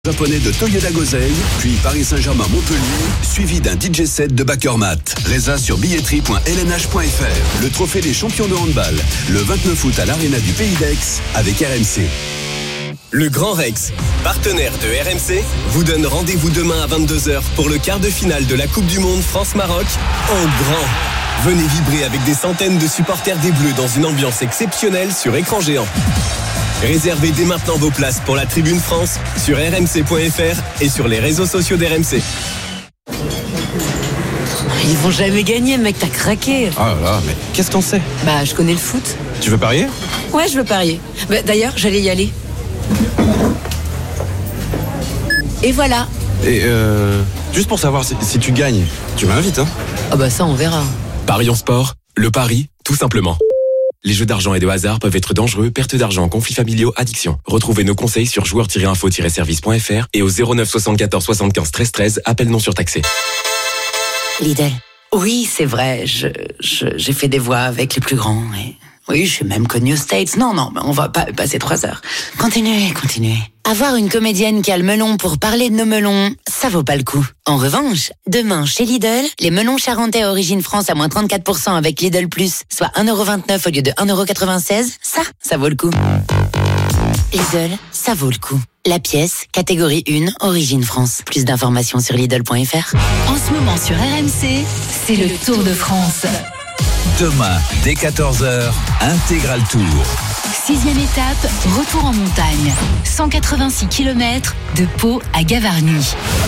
Japonais de Toyoda Gozei, puis Paris Saint-Germain-Montpellier, suivi d'un DJ set de Backermat. Résa sur billetterie.lnh.fr. Le trophée des champions de handball, le 29 août à l'Arena du Pays d'Aix, avec RMC. Le Grand Rex, partenaire de RMC, vous donne rendez-vous demain à 22h pour le quart de finale de la Coupe du Monde France-Maroc en grand. Venez vibrer avec des centaines de supporters des Bleus dans une ambiance exceptionnelle sur écran géant. Réservez dès maintenant vos places pour la Tribune France sur rmc.fr et sur les réseaux sociaux d'RMC. Ils vont jamais gagner, mec, t'as craqué. Ah là là, mais qu'est-ce que t'en sais? Bah, je connais le foot. Tu veux parier? Ouais, je veux parier. Bah, d'ailleurs, j'allais y aller. Et voilà. Et juste pour savoir si tu gagnes, tu m'invites, hein? Ah bah ça, on verra. Parions sport, le pari, tout simplement. Les jeux d'argent et de hasard peuvent être dangereux, perte d'argent, conflits familiaux, addiction. Retrouvez nos conseils sur joueurs-info-service.fr et au 09 74 75 13 13, appel non surtaxé. Lidl. Oui, c'est vrai, j'ai fait des voix avec les plus grands. Et... oui, je suis même connu aux States. Non, mais on va pas passer 3 heures. Continuez. Avoir une comédienne qui a le melon pour parler de nos melons, ça vaut pas le coup. En revanche, demain, chez Lidl, les melons charentais Origine France à moins 34% avec Lidl Plus, soit 1,29€ au lieu de 1,96€, ça vaut le coup. Lidl, ça vaut le coup. La pièce, catégorie 1, Origine France. Plus d'informations sur Lidl.fr. En ce moment sur RMC, c'est le Tour de France. Demain, dès 14h, Intégral Tour. 6e étape, retour en montagne. 186 km de Pau à Gavarnie.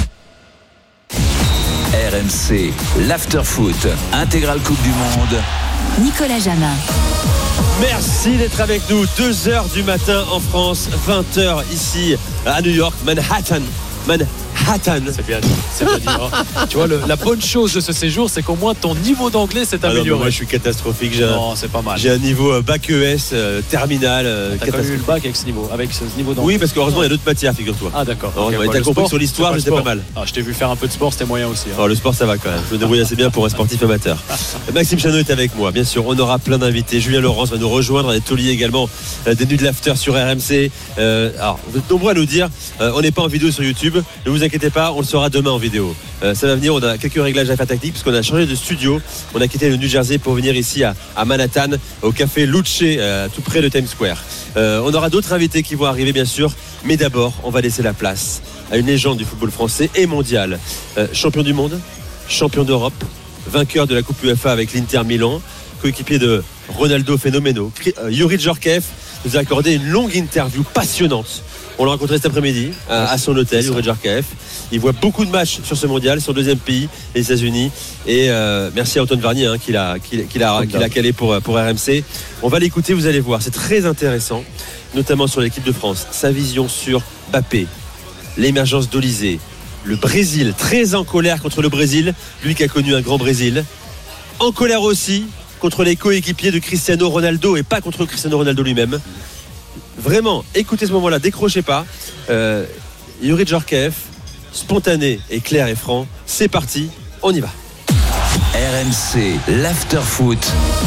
RMC, l'Afterfoot, Intégral Coupe du Monde. Nicolas Jamin. Merci d'être avec nous. 2h du matin en France, 20h ici à New York, Manhattan. C'est bien dit. Hein. Tu vois, la bonne chose de ce séjour, c'est qu'au moins ton niveau d'anglais s'est amélioré. Non, moi, je suis catastrophique. Non, c'est pas mal. J'ai un niveau bac ES, terminal. T'as quand même eu le bac avec ce niveau d'anglais. Oui, parce qu'heureusement, il y a d'autres matières, figure-toi. Ah, d'accord. Okay, t'as compris que sur l'histoire, j'étais pas mal. Ah, je t'ai vu faire un peu de sport, c'était moyen aussi. Hein. Oh, le sport, ça va quand même. Je me débrouille assez bien pour un sportif amateur. Maxime Chanot est avec moi, bien sûr. On aura plein d'invités. Julien Laurence va nous rejoindre. On est Taulier également des Nuits de l'After sur RMC. Alors, vous êtes nombreux à nous dire on n'est pas en vidéo sur YouTube. Ne vous inquiétez pas, on le saura demain en vidéo. Ça va venir, on a quelques réglages à faire techniques parce qu'on a changé de studio. On a quitté le New Jersey pour venir ici à Manhattan, au café Luce, tout près de Times Square. On aura d'autres invités qui vont arriver bien sûr, mais d'abord on va laisser la place à une légende du football français et mondial. Champion du monde, champion d'Europe, vainqueur de la Coupe UEFA avec l'Inter Milan, coéquipier de Ronaldo phénoménal. Youri Djorkaeff nous a accordé une longue interview passionnante. On l'a rencontré cet après-midi à son hôtel, Youri Djorkaeff. Il voit beaucoup de matchs sur ce mondial, son deuxième pays, les États-Unis. Et merci à Antoine Varnier qui l'a calé pour RMC. On va l'écouter, vous allez voir. C'est très intéressant, notamment sur l'équipe de France. Sa vision sur Mbappé, l'émergence d'Olysée, le Brésil, très en colère contre le Brésil, lui qui a connu un grand Brésil. En colère aussi contre les coéquipiers de Cristiano Ronaldo et pas contre Cristiano Ronaldo lui-même. Vraiment, écoutez ce moment-là, décrochez pas. Youri Djorkaeff, spontané et clair et franc. C'est parti, on y va. RMC, l'Afterfoot,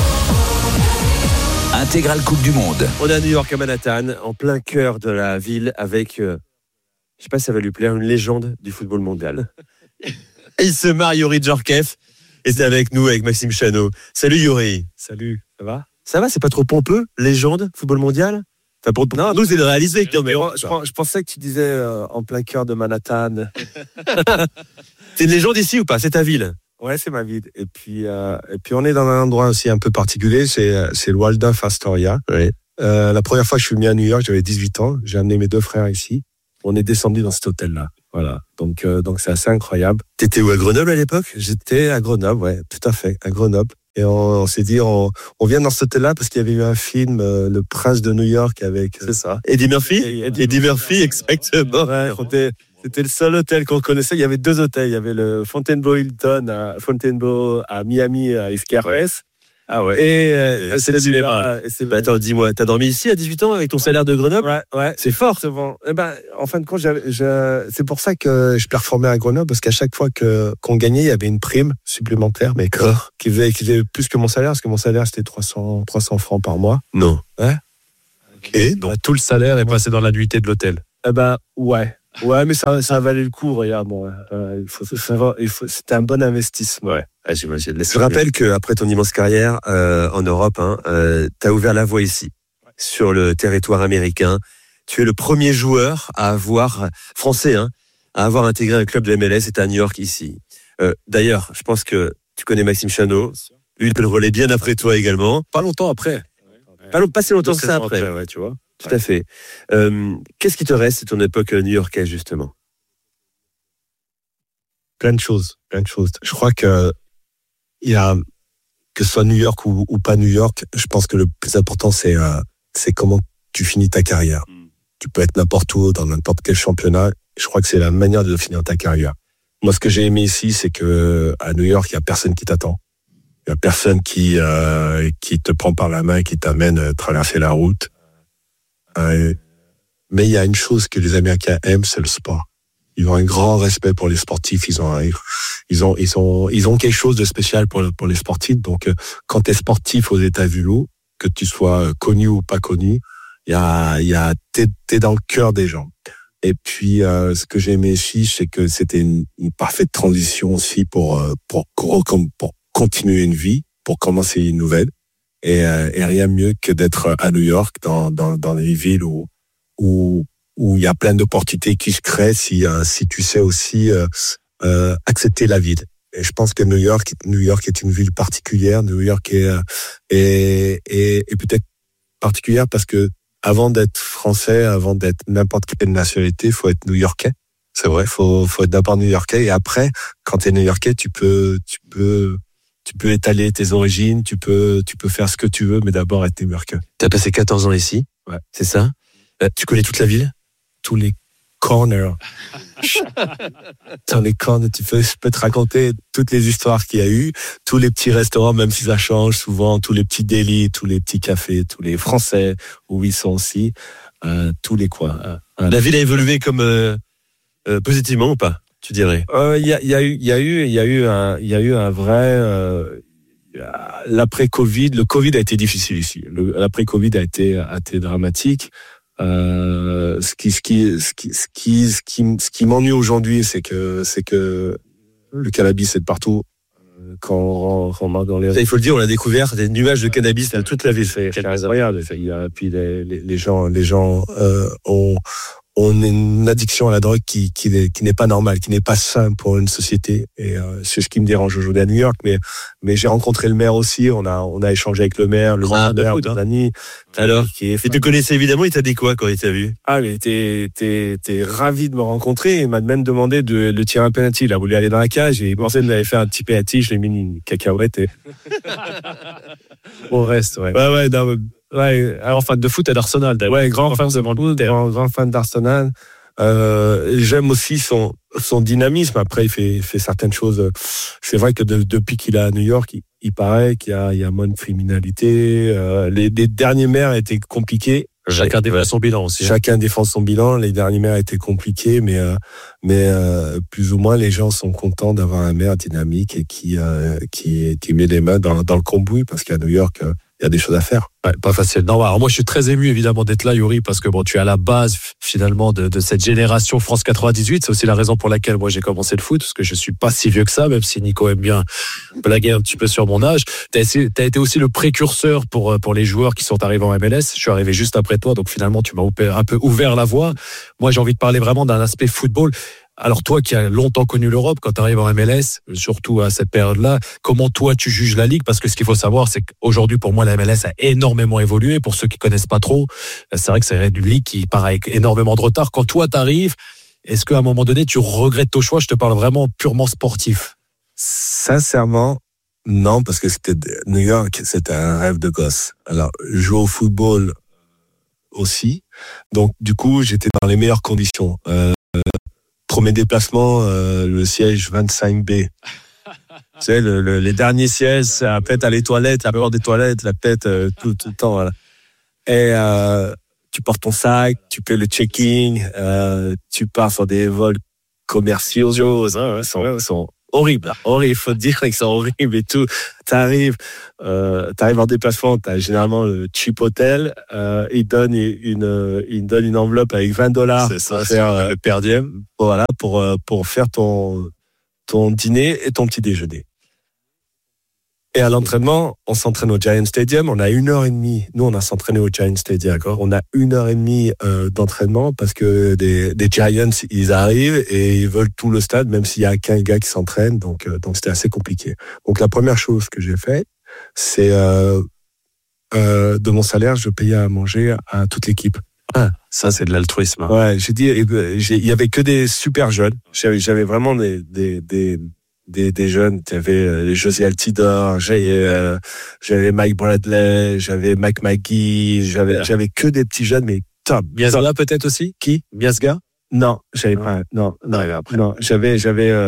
Intégral Coupe du Monde. On est à New York, à Manhattan, en plein cœur de la ville, avec, je sais pas si ça va lui plaire, une légende du football mondial. Et il se marre, Youri Djorkaeff, et c'est avec nous, avec Maxime Chanot. Salut Youri. Salut, ça va? Ça va, c'est pas trop pompeux, légende, football mondial? Non, nous c'est de réaliser. Je pensais que tu disais en plein cœur de Manhattan. T'es une légende ici ou pas? C'est ta ville? Ouais, c'est ma ville. Et puis on est dans un endroit aussi un peu particulier. C'est le Waldorf Astoria. Oui. La première fois que je suis venu à New York, j'avais 18 ans. J'ai amené mes 2 frères ici. On est descendu dans cet hôtel-là. Voilà. Donc c'est assez incroyable. T'étais où, à Grenoble à l'époque? J'étais à Grenoble, ouais, tout à fait, à Grenoble. Et on s'est dit, on vient dans cet hôtel-là parce qu'il y avait eu un film, Le Prince de New York, avec... C'est ça. Eddie Murphy. Eddie Murphy, exactement. Ouais, c'était le seul hôtel qu'on connaissait. Il y avait 2 hôtels. Il y avait le Fontainebleau Hilton à Miami, à East West. Ah ouais. Et c'est le cinéma. Attends, dis-moi, t'as dormi ici à 18 ans avec ton salaire de Grenoble? Ouais. C'est fort. Bon. En fin de compte, c'est pour ça que je performais à Grenoble, parce qu'à chaque fois qu'on gagnait, il y avait une prime supplémentaire, mais qui faisait plus que mon salaire, parce que mon salaire c'était 300 francs par mois. Non. Ouais. Ok. Donc tout le salaire est passé dans la nuitée de l'hôtel. Ouais. Ouais, mais ça a valu le coup, regarde. Bon, c'était un bon investissement. Ouais. Je rappelle qu'après ton immense carrière en Europe, tu as ouvert la voie ici, sur le territoire américain. Tu es le premier joueur français, à avoir intégré un club de MLS. C'était à New York ici. D'ailleurs, je pense que tu connais Maxime Chanot. Lui, il peut le relais bien après toi également. Pas longtemps après. Pas si longtemps que ça après. Ouais, tu vois. Tout à fait. Qu'est-ce qui te reste de ton époque new-yorkaise, justement? Plein de choses. Je crois que ce soit New York ou pas New York, je pense que le plus important, c'est comment tu finis ta carrière. Tu peux être n'importe où, dans n'importe quel championnat. Je crois que c'est la manière de finir ta carrière. Moi, ce que j'ai aimé ici, c'est que à New York, il y a personne qui t'attend. Il y a personne qui te prend par la main et qui t'amène traverser la route. Mais il y a une chose que les Américains aiment, c'est le sport. Ils ont un grand respect pour les sportifs. Ils ont quelque chose de spécial pour les sportifs. Donc, quand t'es sportif aux États-Unis, que tu sois connu ou pas connu, t'es dans le cœur des gens. Et puis, ce que j'ai aimé ici, c'est que c'était une parfaite transition aussi pour continuer une vie, pour commencer une nouvelle. Et rien mieux que d'être à New York, dans les villes où il y a plein d'opportunités qui se créent si tu sais aussi accepter la ville. Et je pense que New York est une ville particulière. New York est peut-être particulière parce que avant d'être français, avant d'être n'importe quelle nationalité, faut être new-yorkais. C'est vrai, faut être d'abord new-yorkais. Et après, quand t'es new-yorkais, tu peux étaler tes origines, tu peux faire ce que tu veux, mais d'abord être new-yorkais. T'as passé 14 ans ici. Ouais. C'est ça? Tu connais toute la ville? Tous les corners. Dans les corners, je peux te raconter toutes les histoires qu'il y a eu, tous les petits restaurants, même si ça change souvent, tous les petits délis, tous les petits cafés, tous les Français où ils sont aussi, tous les coins. La ville a évolué comme positivement ou pas, tu dirais? Il y a eu un vrai l'après-Covid. Le Covid a été difficile ici. L'après-Covid a été dramatique. Ce qui m'ennuie aujourd'hui, c'est que le cannabis est de partout. Quand on marche dans les... Ça, il faut le dire, on a découvert des nuages de cannabis dans toute la ville. C'est incroyable. Puis les gens ont une addiction à la drogue qui n'est pas normale, qui n'est pas sain pour une société. Et c'est ce qui me dérange aujourd'hui à New York. Mais j'ai rencontré le maire aussi. On a échangé avec le maire, le grand maire de Dani. Alors, et tu connaissais évidemment, il t'a dit quoi quand il t'a vu? Ah, il était ravi de me rencontrer. Il m'a même demandé de tirer un penalty. Il a voulu aller dans la cage et il pensait qu'il avait fait un petit penalty. Je lui ai mis une cacahuète et au reste, ouais. Ouais, ouais, alors fan de foot et d'Arsenal. Ouais, grand fan de foot, grand fan d'Arsenal. J'aime aussi son dynamisme. Après, il fait certaines choses. C'est vrai que depuis qu'il est à New York, il paraît qu'il y a moins de criminalité. Les derniers maires étaient compliqués. Chacun défend son bilan aussi. Chacun défend son bilan. Les derniers maires étaient compliqués, mais plus ou moins les gens sont contents d'avoir un maire dynamique et qui met les mains dans le cambouis, parce qu'à New York, il y a des choses à faire. Ouais, pas facile. Non, alors moi je suis très ému évidemment d'être là, Yuri, parce que bon, tu es à la base finalement de cette génération France 98. C'est aussi la raison pour laquelle moi j'ai commencé le foot, parce que je suis pas si vieux que ça, même si Nico aime bien blaguer un petit peu sur mon âge. T'as été aussi le précurseur pour les joueurs qui sont arrivés en MLS. Je suis arrivé juste après toi, donc finalement tu m'as un peu ouvert la voie. Moi j'ai envie de parler vraiment d'un aspect football. Alors toi qui as longtemps connu l'Europe, quand tu arrives en MLS, surtout à cette période-là, comment toi tu juges la Ligue? Parce que ce qu'il faut savoir, c'est qu'aujourd'hui pour moi la MLS a énormément évolué. Pour ceux qui connaissent pas trop, c'est vrai que c'est une Ligue qui part avec énormément de retard. Quand toi t'arrives, est-ce qu'à un moment donné tu regrettes ton choix? Je te parle vraiment purement sportif. Sincèrement, non, parce que New York, c'était un rêve de gosse. Alors, jouer au football aussi. Donc, du coup, j'étais dans les meilleures conditions. Premier déplacement, le siège 25B. Tu sais, les derniers sièges, ça pète à les toilettes, la porte des toilettes, la pète tout le temps. Voilà. Et tu portes ton sac, tu fais le check-in, tu pars sur des vols commerciaux, hein, sont horrible. Faut dire que c'est horrible et tout. T'arrives en déplacement, t'as généralement le cheap hotel, ils donnent une enveloppe avec $20 c'est ça, pour faire le per diem. voilà, pour faire ton dîner et ton petit déjeuner. Et à l'entraînement, on s'entraîne au Giant Stadium. On a 1h30. Nous, on a s'entraîné au Giant Stadium. D'accord. On a 1h30 d'entraînement parce que des Giants, ils arrivent et ils veulent tout le stade, même s'il y a qu'un gars qui s'entraîne. Donc c'était assez compliqué. Donc la première chose que j'ai fait, c'est de mon salaire, je payais à manger à toute l'équipe. Ah, ça, c'est de l'altruisme. Ouais, j'ai dit, il y avait que des super jeunes. J'avais vraiment des jeunes. Il y avait José Altidore, j'avais Mike Bradley, j'avais Mike McGee, j'avais que des petits jeunes, mais top. Miasga peut-être aussi? Qui? Miasga? Non, j'avais pas, non, j'avais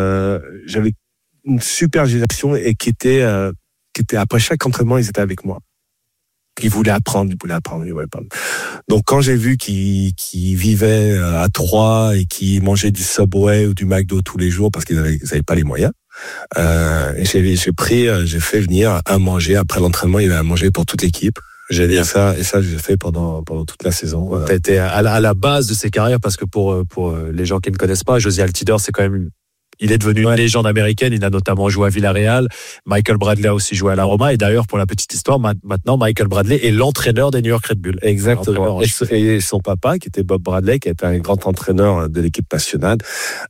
une super génération et qui était après chaque entraînement, ils étaient avec moi. Ils voulaient apprendre. Donc, quand j'ai vu qu'ils vivaient à Troyes et qu'ils mangeaient du Subway ou du McDo tous les jours parce qu'ils avaient pas les moyens, j'ai fait venir à manger après l'entraînement. Il y avait à manger pour toute l'équipe. J'ai dit ça, et ça, j'ai fait pendant toute la saison. T'as été à la base de ses carrières parce que pour les gens qui ne connaissent pas, José Altidore, c'est quand même il est devenu une légende américaine. Il a notamment joué à Villarreal. Michael Bradley a aussi joué à la Roma. Et d'ailleurs, pour la petite histoire, maintenant, Michael Bradley est l'entraîneur des New York Red Bull. Exactement. Et son papa, qui était Bob Bradley, qui était un grand entraîneur de l'équipe nationale,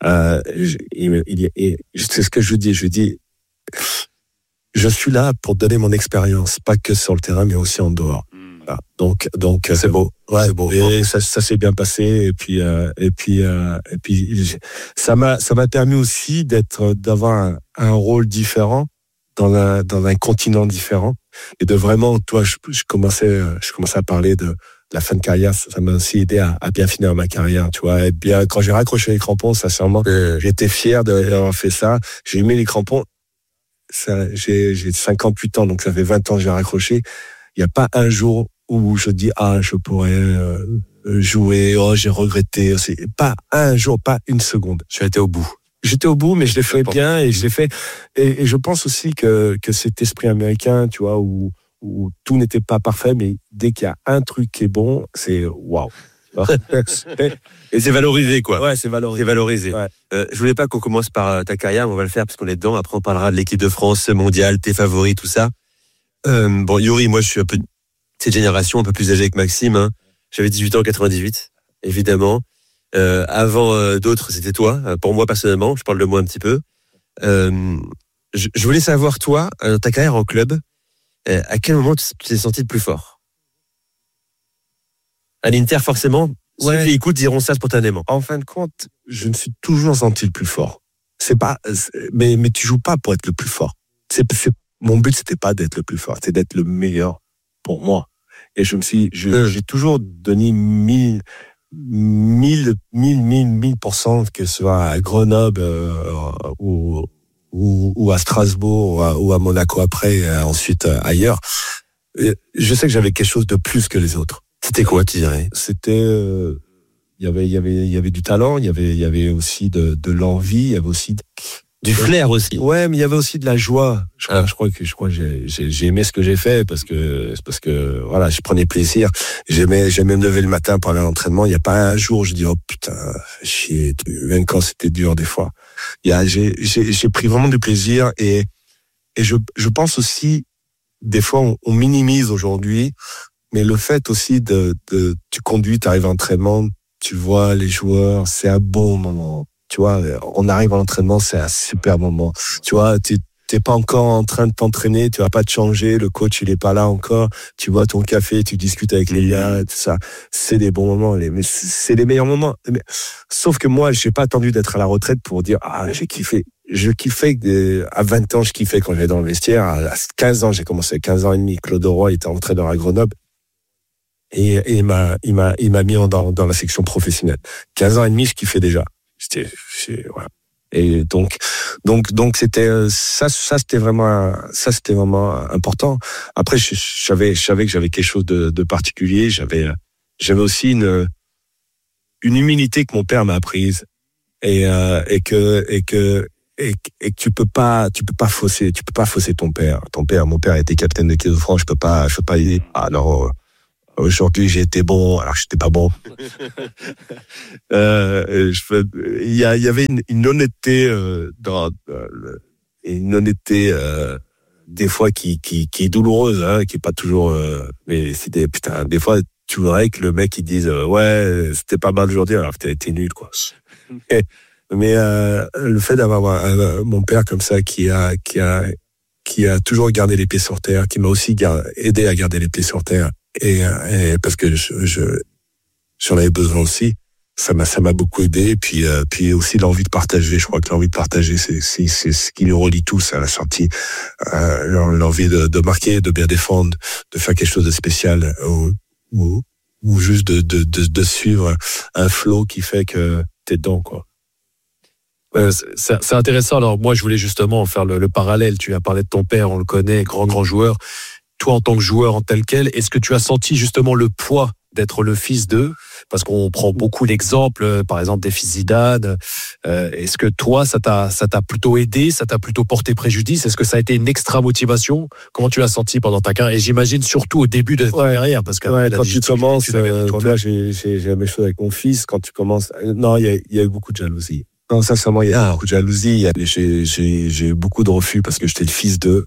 c'est ce que je dis. Je dis, je suis là pour donner mon expérience, pas que sur le terrain, mais aussi en dehors. Voilà. Donc c'est beau. Ouais, c'est beau. Et ça s'est bien passé. Et puis ça m'a permis aussi d'avoir un rôle différent dans un continent différent et de vraiment, toi, je commençais à parler de la fin de carrière. Ça m'a aussi aidé à bien finir ma carrière, tu vois. Et bien, quand j'ai raccroché les crampons, sincèrement, j'étais fier d'avoir fait ça. J'ai mis les crampons. J'ai 58 ans, donc ça fait 20 ans que j'ai raccroché. Il n'y a pas un jour où je dis je pourrais jouer, j'ai regretté. C'est pas un jour, pas une seconde. Tu as été au bout. J'étais au bout, mais je l'ai fait bien et je l'ai fait. Et je pense aussi que cet esprit américain, tu vois, où tout n'était pas parfait, mais dès qu'il y a un truc qui est bon, c'est waouh. Et c'est valorisé, quoi. Ouais, c'est valorisé. C'est valorisé. Ouais. Je voulais pas qu'on commence par ta carrière, mais on va le faire parce qu'on est dedans. Après, on parlera de l'équipe de France, mondiale, tes favoris, tout ça. Bon, Yuri, moi, je suis un peu de cette génération, un peu plus âgé que Maxime. Hein. J'avais 18 ans en 98, évidemment. Avant d'autres, c'était toi. Pour moi, personnellement, je parle de moi un petit peu. Je voulais savoir, toi, dans ta carrière en club, à quel moment tu t'es senti le plus fort? À l'Inter, forcément, ceux qui écoutent diront ça spontanément. En fin de compte, je me suis toujours senti le plus fort. Mais tu joues pas pour être le plus fort. Mon but, c'était pas d'être le plus fort, c'était d'être le meilleur pour moi. Et j'ai toujours donné 1000%, que ce soit à Grenoble ou à Strasbourg ou à Monaco après, ensuite ailleurs. Je sais que j'avais quelque chose de plus que les autres. C'était quoi, tu dirais? C'était, il y avait du talent, il y avait aussi de l'envie, il y avait aussi du flair aussi. Ouais, mais il y avait aussi de la joie. Je crois que j'ai aimé ce que j'ai fait parce que voilà, je prenais plaisir. J'aimais me lever le matin pour aller à l'entraînement. Il n'y a pas un jour où je dis oh putain, chier, même quand c'était dur des fois. J'ai pris vraiment du plaisir et je pense aussi des fois on minimise aujourd'hui, mais le fait aussi tu conduis, tu arrives à l'entraînement, tu vois les joueurs, c'est un bon moment. Tu vois, on arrive à l'entraînement, c'est un super moment. Tu vois, t'es pas encore en train de t'entraîner, tu vas pas te changer, le coach il est pas là encore, tu bois ton café, tu discutes avec les gars, tout ça. C'est des bons moments, mais c'est les meilleurs moments. Sauf que moi, j'ai pas attendu d'être à la retraite pour dire j'ai kiffé. Je kiffais à 20 ans, je kiffais quand j'allais dans le vestiaire. À 15 ans, j'ai commencé 15 ans et demi. Claude Roy était entraîneur à Grenoble. Et il m'a mis dans la section professionnelle. 15 ans et demi, je kiffais déjà. Voilà. Et donc c'était c'était vraiment important. Après je savais que j'avais quelque chose de particulier. J'avais aussi une humilité que mon père m'a apprise et que et que tu peux pas fausser ton père. Mon père était capitaine de l'équipe de France, je peux pas dire, ah non, aujourd'hui j'ai été bon, alors j'étais pas bon. Il y avait une honnêteté une honnêteté des fois qui est douloureuse, hein, qui est pas toujours, mais c'était, putain, des fois tu voudrais que le mec il dise ouais, c'était pas mal aujourd'hui alors que t'as été nul, quoi. Mais le fait d'avoir mon père comme ça qui a toujours gardé les pieds sur terre, qui m'a aussi aidé à garder les pieds sur terre, et parce que j'en avais besoin aussi, ça m'a beaucoup aidé. Et puis aussi l'envie de partager. Je crois que l'envie de partager, c'est ce qui nous relie tous à la sortie. L'envie de marquer, de bien défendre, de faire quelque chose de spécial, ou juste de suivre un flow qui fait que t'es dedans, quoi. C'est intéressant. Alors moi, je voulais justement faire le parallèle. Tu as parlé de ton père, on le connaît, grand joueur. Toi, en tant que joueur en tel quel, est-ce que tu as senti justement le poids d'être le fils d'eux? Parce qu'on prend beaucoup l'exemple, par exemple, des fils Zidane. Est-ce que toi, ça t'a plutôt aidé, ça t'a plutôt porté préjudice? Est-ce que ça a été une extra motivation? Comment tu l'as senti pendant ta carrière? Et j'imagine surtout au début de ta carrière, parce que quand tu commences, là, j'ai la même chose avec mon fils. Quand tu commences, non, il y a eu beaucoup de jalousie. Non, sincèrement, il y a beaucoup de jalousie. J'ai eu beaucoup de refus parce que j'étais le fils d'eux.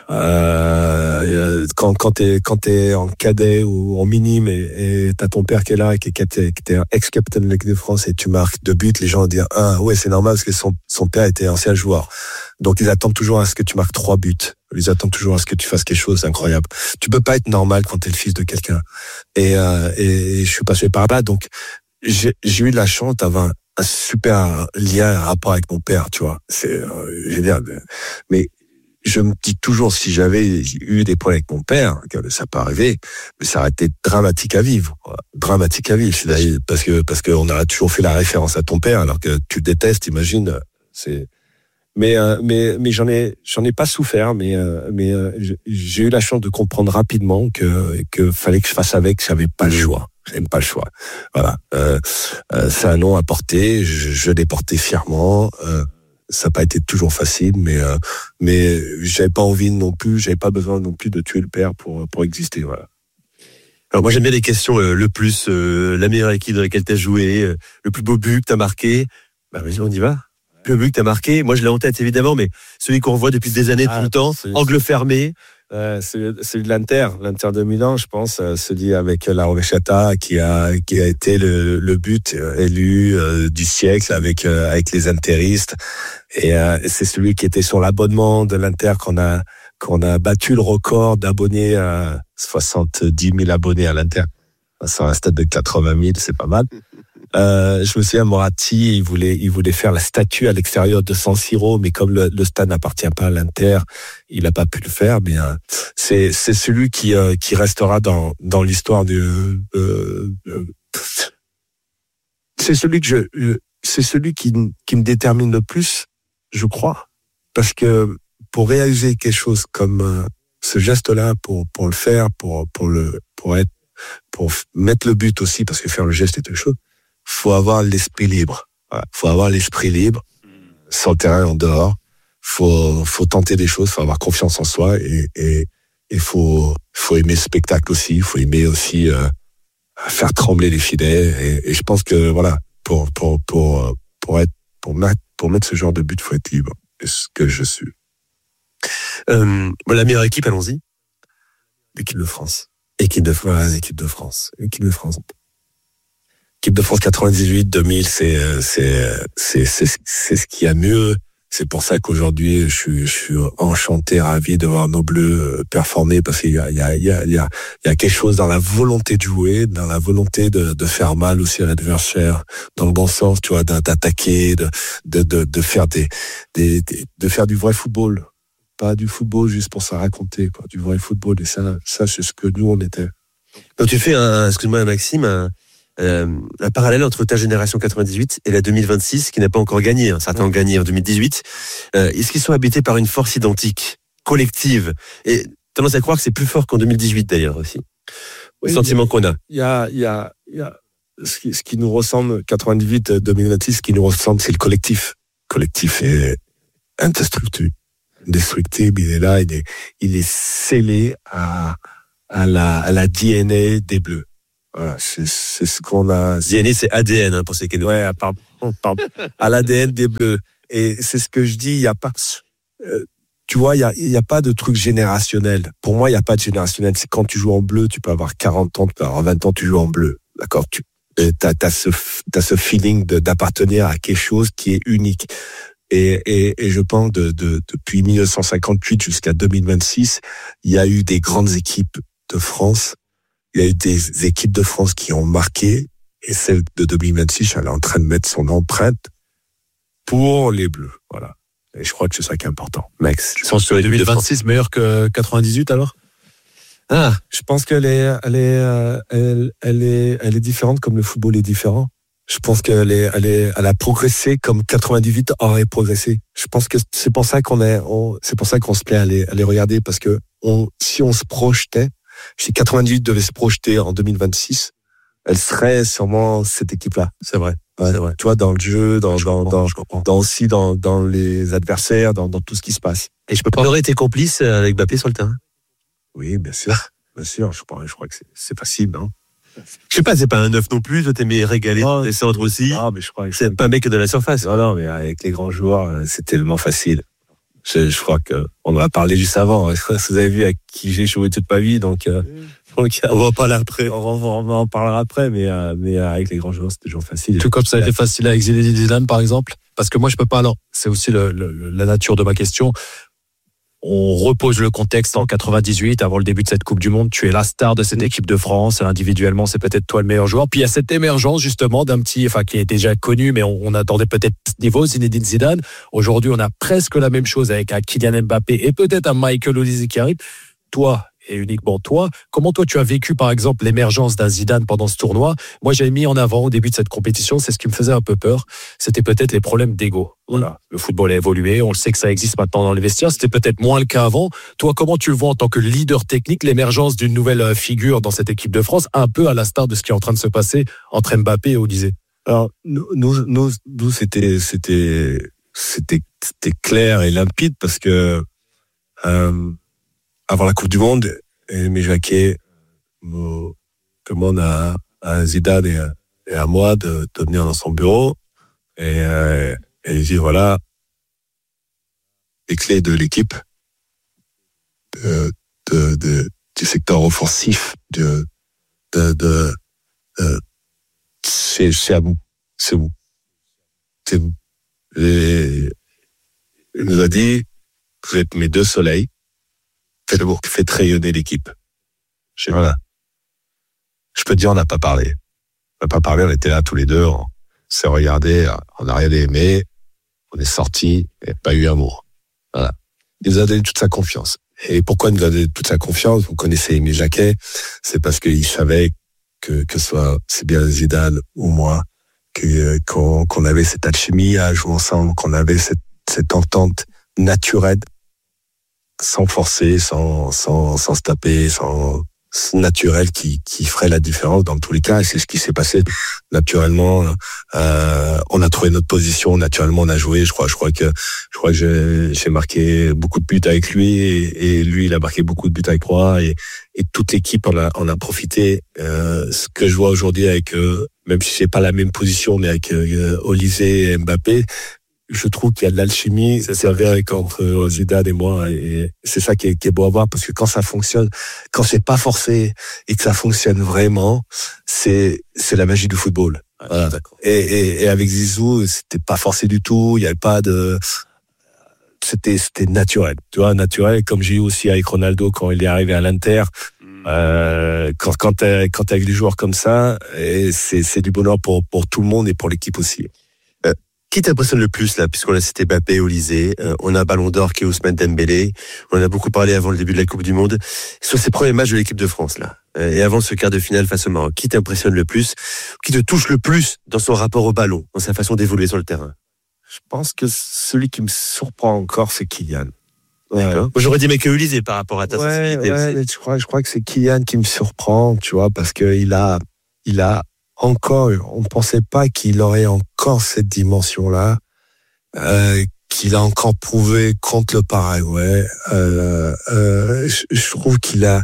Quand t'es en cadet ou en minime et t'as ton père qui est là et qui était un ex-capitaine de l'équipe de France et tu marques 2 buts, les gens vont dire ah ouais, c'est normal parce que son père était ancien joueur. Donc ils attendent toujours à ce que tu marques 3 buts. Ils attendent toujours à ce que tu fasses quelque chose d'incroyable. Tu peux pas être normal quand t'es le fils de quelqu'un. Et je suis passé par là, donc j'ai eu de la chance d'avoir un super lien, un rapport avec mon père, tu vois. C'est, je veux dire, mais je me dis toujours, si j'avais eu des problèmes avec mon père, ça peut arriver, mais ça aurait été dramatique à vivre, quoi. Dramatique à vivre. Parce que on a toujours fait la référence à ton père, alors que tu le détestes, imagine. Mais j'en ai pas souffert, mais j'ai eu la chance de comprendre rapidement que fallait que je fasse avec, j'avais pas le choix. J'aime pas le choix. Voilà. C'est un nom à porter. Je l'ai porté fièrement. Ça n'a pas été toujours facile, mais j'avais pas envie non plus. J'avais pas besoin non plus de tuer le père pour exister. Voilà. Alors moi j'aime bien les questions. Le plus, la meilleure équipe dans laquelle t'as joué, le plus beau but que t'as marqué. Bah vas-y, on y va. Le but que t'as marqué. Moi je l'ai en tête évidemment, mais celui qu'on revoit depuis des années tout le temps, angle fermé. C'est de l'Inter de Milan, je pense, celui avec la Rovesciata qui a été le but élu du siècle avec les interistes, et c'est celui qui était sur l'abonnement de l'Inter qu'on a battu le record d'abonnés, 70 000 abonnés à l'Inter sur un stade de 80 000, c'est pas mal. Je me souviens, Moratti, il voulait faire la statue à l'extérieur de San Siro, mais comme le stade n'appartient pas à l'Inter, il n'a pas pu le faire. Mais c'est celui qui restera dans l'histoire c'est celui c'est celui qui me détermine le plus, je crois, parce que pour réaliser quelque chose comme ce geste-là, pour le faire, pour mettre le but aussi, parce que faire le geste est une chose. Faut avoir l'esprit libre. Voilà. Faut avoir l'esprit libre, sur le terrain, en dehors. Faut tenter des choses, faut avoir confiance en soi, et faut aimer le spectacle aussi. Faut aimer aussi faire trembler les filets. Et je pense que voilà, pour mettre ce genre de but, faut être libre. C'est ce que je suis. La meilleure équipe, allons-y. L'équipe de France. L'équipe de France. L'équipe de France 98, 2000, c'est ce qu'il y a mieux. C'est pour ça qu'aujourd'hui, je suis enchanté, ravi de voir nos Bleus performer, parce qu'il y a quelque chose dans la volonté de jouer, dans la volonté de faire mal aussi à l'adversaire, dans le bon sens, tu vois, d'attaquer, de faire de faire du vrai football. Pas du football juste pour se raconter, quoi. Du vrai football. Et ça, c'est ce que nous, on était. Donc tu fais excuse-moi Maxime, un parallèle entre ta génération 98 et la 2026 qui n'a pas encore gagné. Certains ont gagné en 2018. Est-ce qu'ils sont habités par une force identique, collective, et tendance à croire que c'est plus fort qu'en 2018 d'ailleurs aussi. Oui, le sentiment qu'on a. Il y a ce qui nous ressemble 98, 2026, ce qui nous ressemble, c'est le collectif. Collectif indestructible. Il est là, il est scellé à la DNA des Bleus. Voilà, c'est ce qu'on a. DNA, c'est ADN, pour ceux qui nous. Ouais, pardon. À l'ADN des Bleus. Et c'est ce que je dis, il y a pas, tu vois, il y a pas de truc générationnel. Pour moi, il y a pas de générationnel. C'est quand tu joues en bleu, tu peux avoir 40 ans, tu peux avoir 20 ans, tu joues en bleu. D'accord? T'as ce feeling d'appartenir à quelque chose qui est unique. Et je pense depuis 1958 jusqu'à 2026, il y a eu des grandes équipes de France. Il y a eu des équipes de France qui ont marqué, et celle de 2026, elle est en train de mettre son empreinte pour les Bleus. Voilà. Et je crois que c'est ça qui est important. Max. Je pense que 2026 meilleur que 98 alors? Ah, je pense qu'elle est différente comme le football est différent. Je pense qu'elle a progressé comme 98 aurait progressé. Je pense que c'est pour ça c'est pour ça qu'on se plaît à les regarder, parce que si on se projetait, si 98 devait se projeter en 2026, elle serait sûrement cette équipe-là. C'est vrai. Ouais, c'est vrai. Tu vois, dans le jeu, dans les adversaires, dans tout ce qui se passe. Et je peux pas. T'aurais été complice avec Mbappé sur le terrain? Oui, bien sûr. Bien sûr. Je crois que c'est facile, non? Je sais pas, c'est pas un neuf non plus. Toi, t'aimais régaler les centres aussi. Ah, mais je crois que c'est pas un mec de la surface. Non, mais avec les grands joueurs, c'est tellement facile. Je crois on en a parlé juste avant. Vous avez vu avec qui j'ai joué toute ma vie, donc on va en parler après. On en parlera après, mais avec les grands joueurs, c'est toujours facile. Tout comme ça a été facile avec Zinedine Zidane, par exemple. Parce que moi, je peux pas. Alors, c'est aussi la nature de ma question. On repose le contexte en 98, avant le début de cette Coupe du Monde. Tu es la star de cette équipe de France. Individuellement, c'est peut-être toi le meilleur joueur. Puis il y a cette émergence, justement, d'un petit, qui est déjà connu, mais on attendait peut-être ce niveau, Zinedine Zidane. Aujourd'hui, on a presque la même chose avec un Kylian Mbappé et peut-être un Michael Olise qui arrive. Toi, et uniquement toi, comment toi tu as vécu par exemple l'émergence d'un Zidane pendant ce tournoi? Moi j'avais mis en avant au début de cette compétition, c'est ce qui me faisait un peu peur, c'était peut-être les problèmes d'ego. Voilà, le football a évolué, on le sait que ça existe maintenant dans les vestiaires, c'était peut-être moins le cas avant. Toi, comment tu le vois en tant que leader technique, l'émergence d'une nouvelle figure dans cette équipe de France, un peu à la star de ce qui est en train de se passer entre Mbappé et Olise? Alors nous c'était clair et limpide, parce que avant la Coupe du Monde, Aimé Jacquet demande à Zidane et à moi de venir dans son bureau, et il dit voilà les clés de l'équipe, du secteur offensif, c'est à vous, c'est vous. Et il nous a dit vous êtes mes deux soleils. Faites rayonner l'équipe. Voilà. Je peux te dire, on n'a pas parlé. On était là tous les deux, on s'est regardé, on n'a rien aimé, on est sortis, il n'y a pas eu un mot. Voilà. Il nous a donné toute sa confiance. Et pourquoi il nous a donné toute sa confiance? Vous connaissez Aimé Jacquet, c'est parce qu'il savait que soit c'est bien Zidane ou moi, qu'on avait cette alchimie à jouer ensemble, qu'on avait cette entente naturelle, sans forcer, sans se taper, sans naturel qui ferait la différence dans tous les cas. Et c'est ce qui s'est passé naturellement. On a trouvé notre position, naturellement on a joué. Je crois que j'ai marqué beaucoup de buts avec lui, et lui il a marqué beaucoup de buts avec moi, et toute l'équipe on a profité. Ce que je vois aujourd'hui avec même si c'est pas la même position, mais avec Olise et Mbappé, je trouve qu'il y a de l'alchimie, c'est vrai, entre Zidane et moi, et c'est ça qui est beau à voir, parce que quand ça fonctionne, quand c'est pas forcé et que ça fonctionne vraiment, c'est la magie du football. Voilà. Et avec Zizou, c'était pas forcé du tout, il y avait pas de, c'était naturel, tu vois, naturel, comme j'ai eu aussi avec Ronaldo quand il est arrivé à l'Inter. Quand t'es avec des joueurs comme ça, et c'est du bonheur pour tout le monde et pour l'équipe aussi. Qui t'impressionne le plus, là, puisqu'on a cité Mbappé, Olise, on a Ballon d'Or qui est Ousmane Dembélé, on en a beaucoup parlé avant le début de la Coupe du Monde, sur ces premiers matchs de l'équipe de France, là, et avant ce quart de finale face au Maroc. Qui t'impressionne le plus, qui te touche le plus dans son rapport au ballon, dans sa façon d'évoluer sur le terrain? Je pense que celui qui me surprend encore, c'est Kylian. D'accord. Moi, j'aurais dit Michael Olise par rapport à ta sensibilité aussi. Mais je crois que c'est Kylian qui me surprend, tu vois, parce que il a encore, on ne pensait pas qu'il aurait encore cette dimension-là, qu'il a encore prouvé contre le Paraguay. Je trouve qu'il a,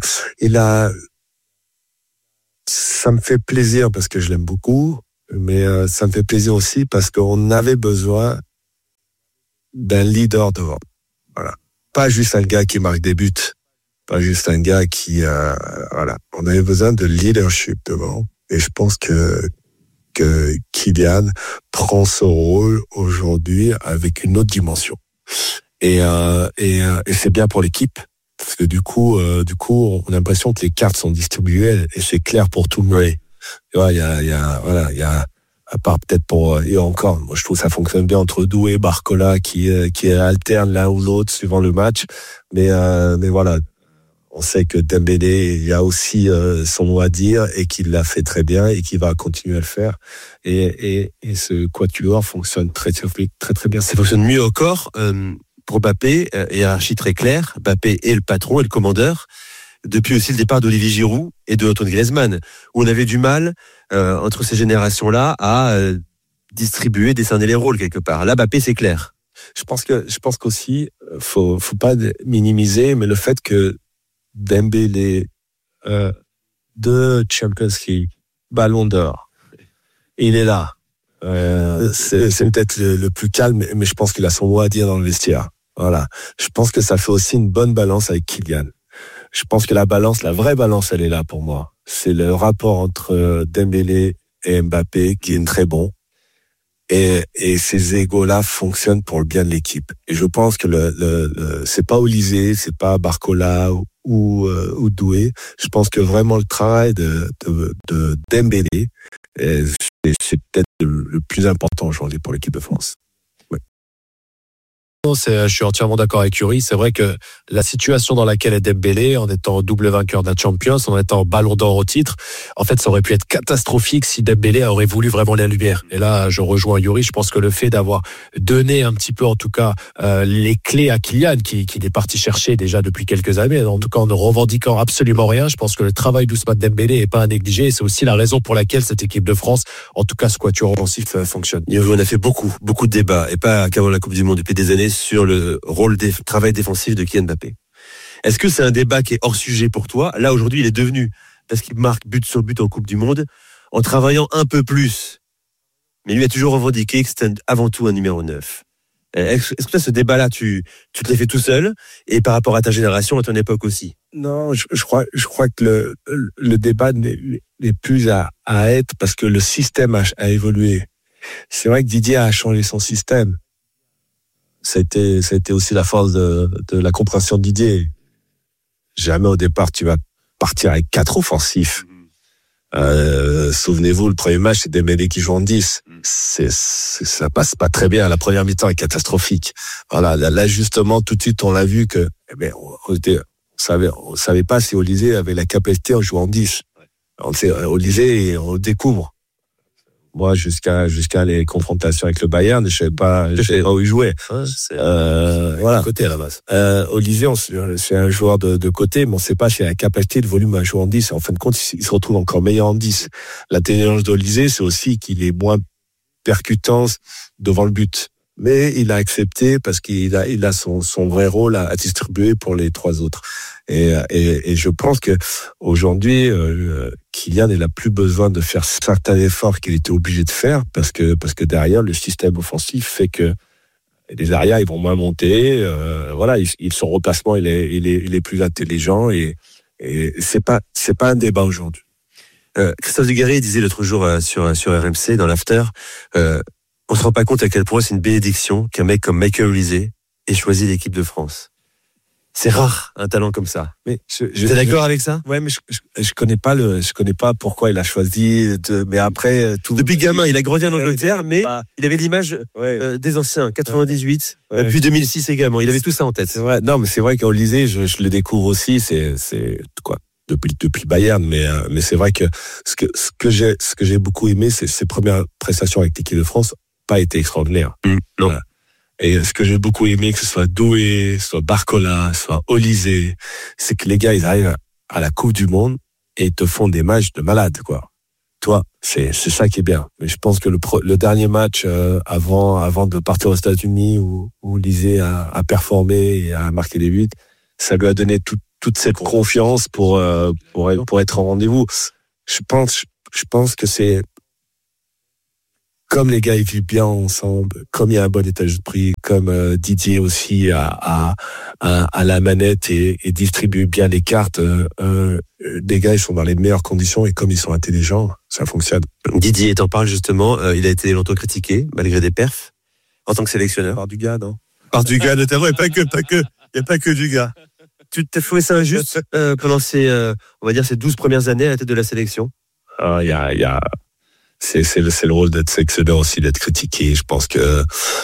ça me fait plaisir parce que je l'aime beaucoup, mais ça me fait plaisir aussi parce qu'on avait besoin d'un leader devant. Voilà. Pas juste un gars qui marque des buts, pas juste un gars qui, voilà. On avait besoin de leadership devant. Et je pense que Kylian prend ce rôle aujourd'hui avec une autre dimension. Et c'est bien pour l'équipe. Parce que du coup, on a l'impression que les cartes sont distribuées et c'est clair pour tout le monde. Tu vois, il y a, à part peut-être et encore, moi je trouve que ça fonctionne bien entre Doué et Barcola qui alternent l'un ou l'autre suivant le match. Mais voilà. On sait que Dembélé, il y a aussi son mot à dire et qu'il l'a fait très bien et qu'il va continuer à le faire. Et ce quatuor fonctionne très bien. Ça fonctionne mieux encore pour Mbappé, hiérarchie très claire. Mbappé est le patron et le commandeur. Depuis aussi le départ d'Olivier Giroud et de Antoine Griezmann, où on avait du mal entre ces générations-là à distribuer, décerner les rôles quelque part. Là, Mbappé, c'est clair. Je pense qu'aussi, faut pas minimiser, mais le fait que Dembélé, 2 Champions League, Ballon d'Or, il est là. C'est peut-être le plus calme, mais je pense qu'il a son mot à dire dans le vestiaire. Voilà. Je pense que ça fait aussi une bonne balance avec Kylian. Je pense que la vraie balance, elle est là pour moi. C'est le rapport entre Dembélé et Mbappé qui est très bon. Et ces égos-là fonctionnent pour le bien de l'équipe. Et je pense que c'est pas Olysée, c'est pas Barcola ou Doué. Je pense que vraiment le travail de Dembélé, c'est peut-être le plus important aujourd'hui pour l'équipe de France. Je suis entièrement d'accord avec Yuri. C'est vrai que la situation dans laquelle est Dembélé, en étant double vainqueur d'un Champions, en étant ballon d'or au titre, en fait, ça aurait pu être catastrophique si Dembélé aurait voulu vraiment la lumière. Et là, je rejoins Yuri. Je pense que le fait d'avoir donné un petit peu, en tout cas, les clés à Kylian, qui est parti chercher déjà depuis quelques années, en tout cas en ne revendiquant absolument rien, je pense que le travail d'Ousmane Dembélé n'est pas à négliger. Et c'est aussi la raison pour laquelle cette équipe de France, en tout cas, ce quatuor offensif fonctionne. On a fait beaucoup de débats, et pas qu'avant la Coupe du Monde depuis des années, sur le rôle travail défensif de Kylian Mbappé. Est-ce que c'est un débat qui est hors sujet pour toi? Là, aujourd'hui, il est devenu, parce qu'il marque but sur but en Coupe du Monde, en travaillant un peu plus. Mais lui a toujours revendiqué que c'était avant tout un numéro 9. Est-ce que toi, ce débat-là, tu te l'as fait tout seul, et par rapport à ta génération, à ton époque aussi? Non, je crois que le débat n'est plus à être, parce que le système a évolué. C'est vrai que Didier a changé son système. Ça a été aussi la force de la compréhension de Didier. Jamais au départ tu vas partir avec 4 offensifs. Souvenez-vous, le premier match, c'est Dembélé qui joue en 10. Ça passe pas très bien. La première mi-temps est catastrophique. Voilà, là justement, tout de suite, on l'a vu que, on savait pas si Olysée avait la capacité à jouer en 10. On sait, Olysée, on le découvre. Moi, jusqu'à les confrontations avec le Bayern, je savais pas où il jouait. Voilà. Côté à la base. Olysée, c'est un joueur de côté, mais on sait pas s'il a la capacité de volume à jouer en 10. En fin de compte, il se retrouve encore meilleur en 10. L'intelligence d'Olysée, c'est aussi qu'il est moins percutant devant le but. Mais il a accepté parce qu'il a son vrai rôle à distribuer pour les 3 autres. Et je pense que aujourd'hui, Kylian n'a plus besoin de faire certains efforts qu'il était obligé de faire parce que derrière le système offensif fait que les arrières ils vont moins monter. Voilà, son replacement il est plus intelligent et c'est pas un débat aujourd'hui. Christophe Dugarry disait l'autre jour sur RMC dans l'after, on se rend pas compte à quel point c'est une bénédiction qu'un mec comme Michael Olysée ait choisi l'équipe de France. C'est rare, un talent comme ça. Mais t'es d'accord avec ça? Ouais, mais je connais pas pourquoi il a choisi mais après, depuis gamin, il a grandi en Angleterre, mais il avait l'image, des anciens, 98, puis 2006 également. Il avait tout ça en tête. C'est vrai. Non, mais c'est vrai qu'Olysée, je le découvre aussi, c'est quoi? Depuis Bayern, mais c'est vrai que ce que j'ai beaucoup aimé, c'est ses premières prestations avec l'équipe de France, pas été extraordinaires. Non. Voilà. Et ce que j'ai beaucoup aimé, que ce soit Doué, soit Barcola, soit Olysée, c'est que les gars, ils arrivent à la Coupe du Monde et ils te font des matchs de malades, quoi. toi, c'est ça qui est bien. Mais je pense que le dernier match avant de partir aux États-Unis où Lisée a performé et a marqué les buts, ça lui a donné toute cette confiance pour être en rendez-vous. Je pense que c'est comme les gars ils vivent bien ensemble, comme il y a un bon état d'esprit, comme Didier aussi a la manette et distribue bien les cartes, les gars ils sont dans les meilleures conditions et comme ils sont intelligents, ça fonctionne. Didier, t'en parles justement, il a été longtemps critiqué, malgré des perfs, en tant que sélectionneur. Par du gars, non? Par du gars notamment, et pas que, il n'y a pas que du gars. Tu t'es trouvé ça injuste pendant on va dire ces 12 premières années à la tête de la sélection? C'est le rôle d'être sélectionneur aussi, d'être critiqué. Je pense que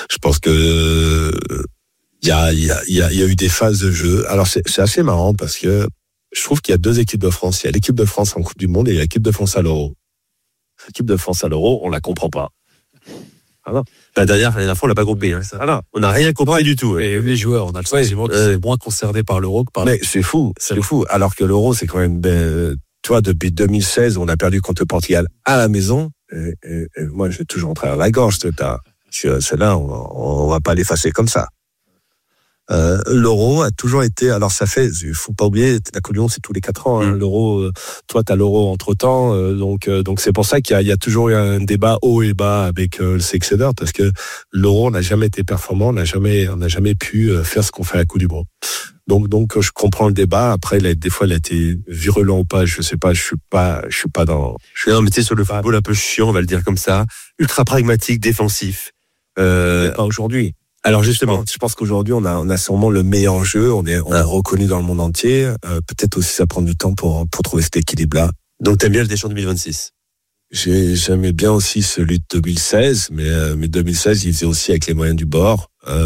il y a eu des phases de jeu. Alors c'est assez marrant parce que je trouve qu'il y a deux équipes de France. Il y a l'équipe de France en Coupe du Monde et il y a l'équipe de France à l'Euro. L'équipe de France à l'Euro, on la comprend pas. Ah non. La dernière fois, on l'a pas compris. Hein. Ah non. On n'a rien compris du tout. Et les joueurs, on a le sentiment qu'ils sont moins concernés par l'Euro que par. Mais c'est fou. Alors que l'Euro, c'est quand même, tu vois, depuis 2016, on a perdu contre le Portugal à la maison. Et moi, je vais toujours en travers la gorge. Celle-là, on va pas l'effacer comme ça. L'Euro a toujours été. Alors ça fait, il faut pas oublier, la Coupe du Monde c'est tous les 4 ans. Hein, l'Euro, toi t'as l'Euro entre temps, donc c'est pour ça qu'il y a toujours eu un débat haut et bas avec le sélectionneur parce que l'Euro n'a jamais été performant, on n'a jamais pu faire ce qu'on fait à la Coupe du Monde. Donc je comprends le débat. Après, des fois, il a été virulent ou pas. Je sais pas. Je suis pas dans. Non, mais tu sais, sur le football un peu chiant, on va le dire comme ça, ultra pragmatique, défensif. Pas aujourd'hui. Alors justement, je pense qu'aujourd'hui on a sûrement le meilleur jeu, on est reconnu dans le monde entier. Peut-être aussi ça prend du temps pour trouver cet équilibre-là. Donc t'aimes bien le Deschamps 2026? J'aimais bien aussi celui de 2016, mais 2016 il faisait aussi avec les moyens du bord.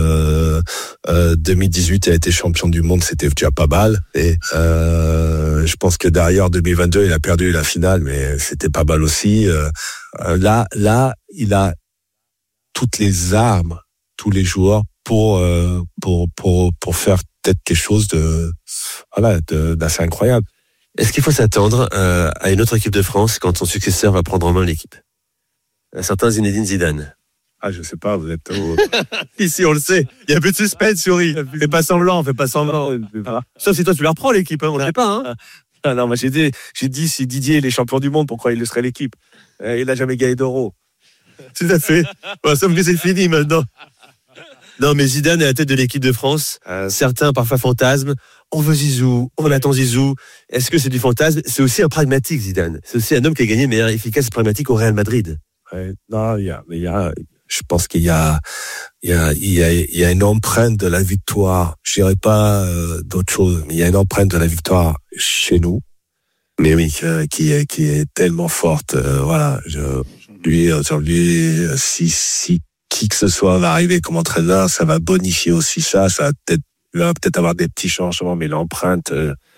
2018 il a été champion du monde, c'était déjà pas mal. Et je pense que derrière 2022 il a perdu la finale, mais c'était pas mal aussi. Là il a toutes les armes, tous les joueurs pour faire peut-être quelque chose d'assez incroyable. Est-ce qu'il faut s'attendre à une autre équipe de France quand son successeur va prendre en main l'équipe? Un certain Zinedine Zidane. Ah, je sais pas, vous êtes ici, on le sait. Il y a plus de suspense, Yuri. Fais pas semblant. Sauf si toi tu la reprends l'équipe, hein, on le sait pas. Hein. Ah non, moi j'ai dit si Didier est champion du monde, pourquoi il le serait l'équipe? Il n'a jamais gagné d'Euro. Tout à fait. Bon, sauf que c'est fini maintenant. Non, mais Zidane est à la tête de l'équipe de France. Certains parfois fantasment. On veut Zizou, on attend Zizou. Est-ce que c'est du fantasme? C'est aussi un pragmatique, Zidane. C'est aussi un homme qui a gagné meilleur efficace et pragmatique au Real Madrid. Ouais, non, je pense qu'il y a une empreinte de la victoire. Je dirais pas d'autre chose, mais il y a une empreinte de la victoire chez nous. Mais oui, qui est tellement forte. Voilà, aujourd'hui, si qui que ce soit va arriver comme entraîneur, ça va bonifier aussi ça. Ça va peut-être avoir des petits changements, mais l'empreinte,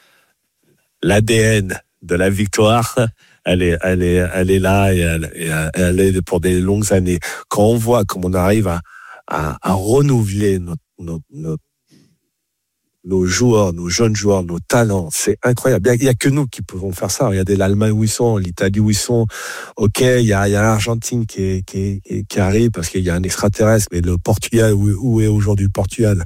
l'ADN de la victoire, elle est là et elle est pour des longues années. Quand on voit comme on arrive à renouveler nos joueurs, nos jeunes joueurs, nos talents, c'est incroyable. Il y a que nous qui pouvons faire ça. Regardez l'Allemagne où ils sont, l'Italie où ils sont. Ok, il y a l'Argentine qui arrive parce qu'il y a un extraterrestre, mais le Portugal, où est aujourd'hui le Portugal?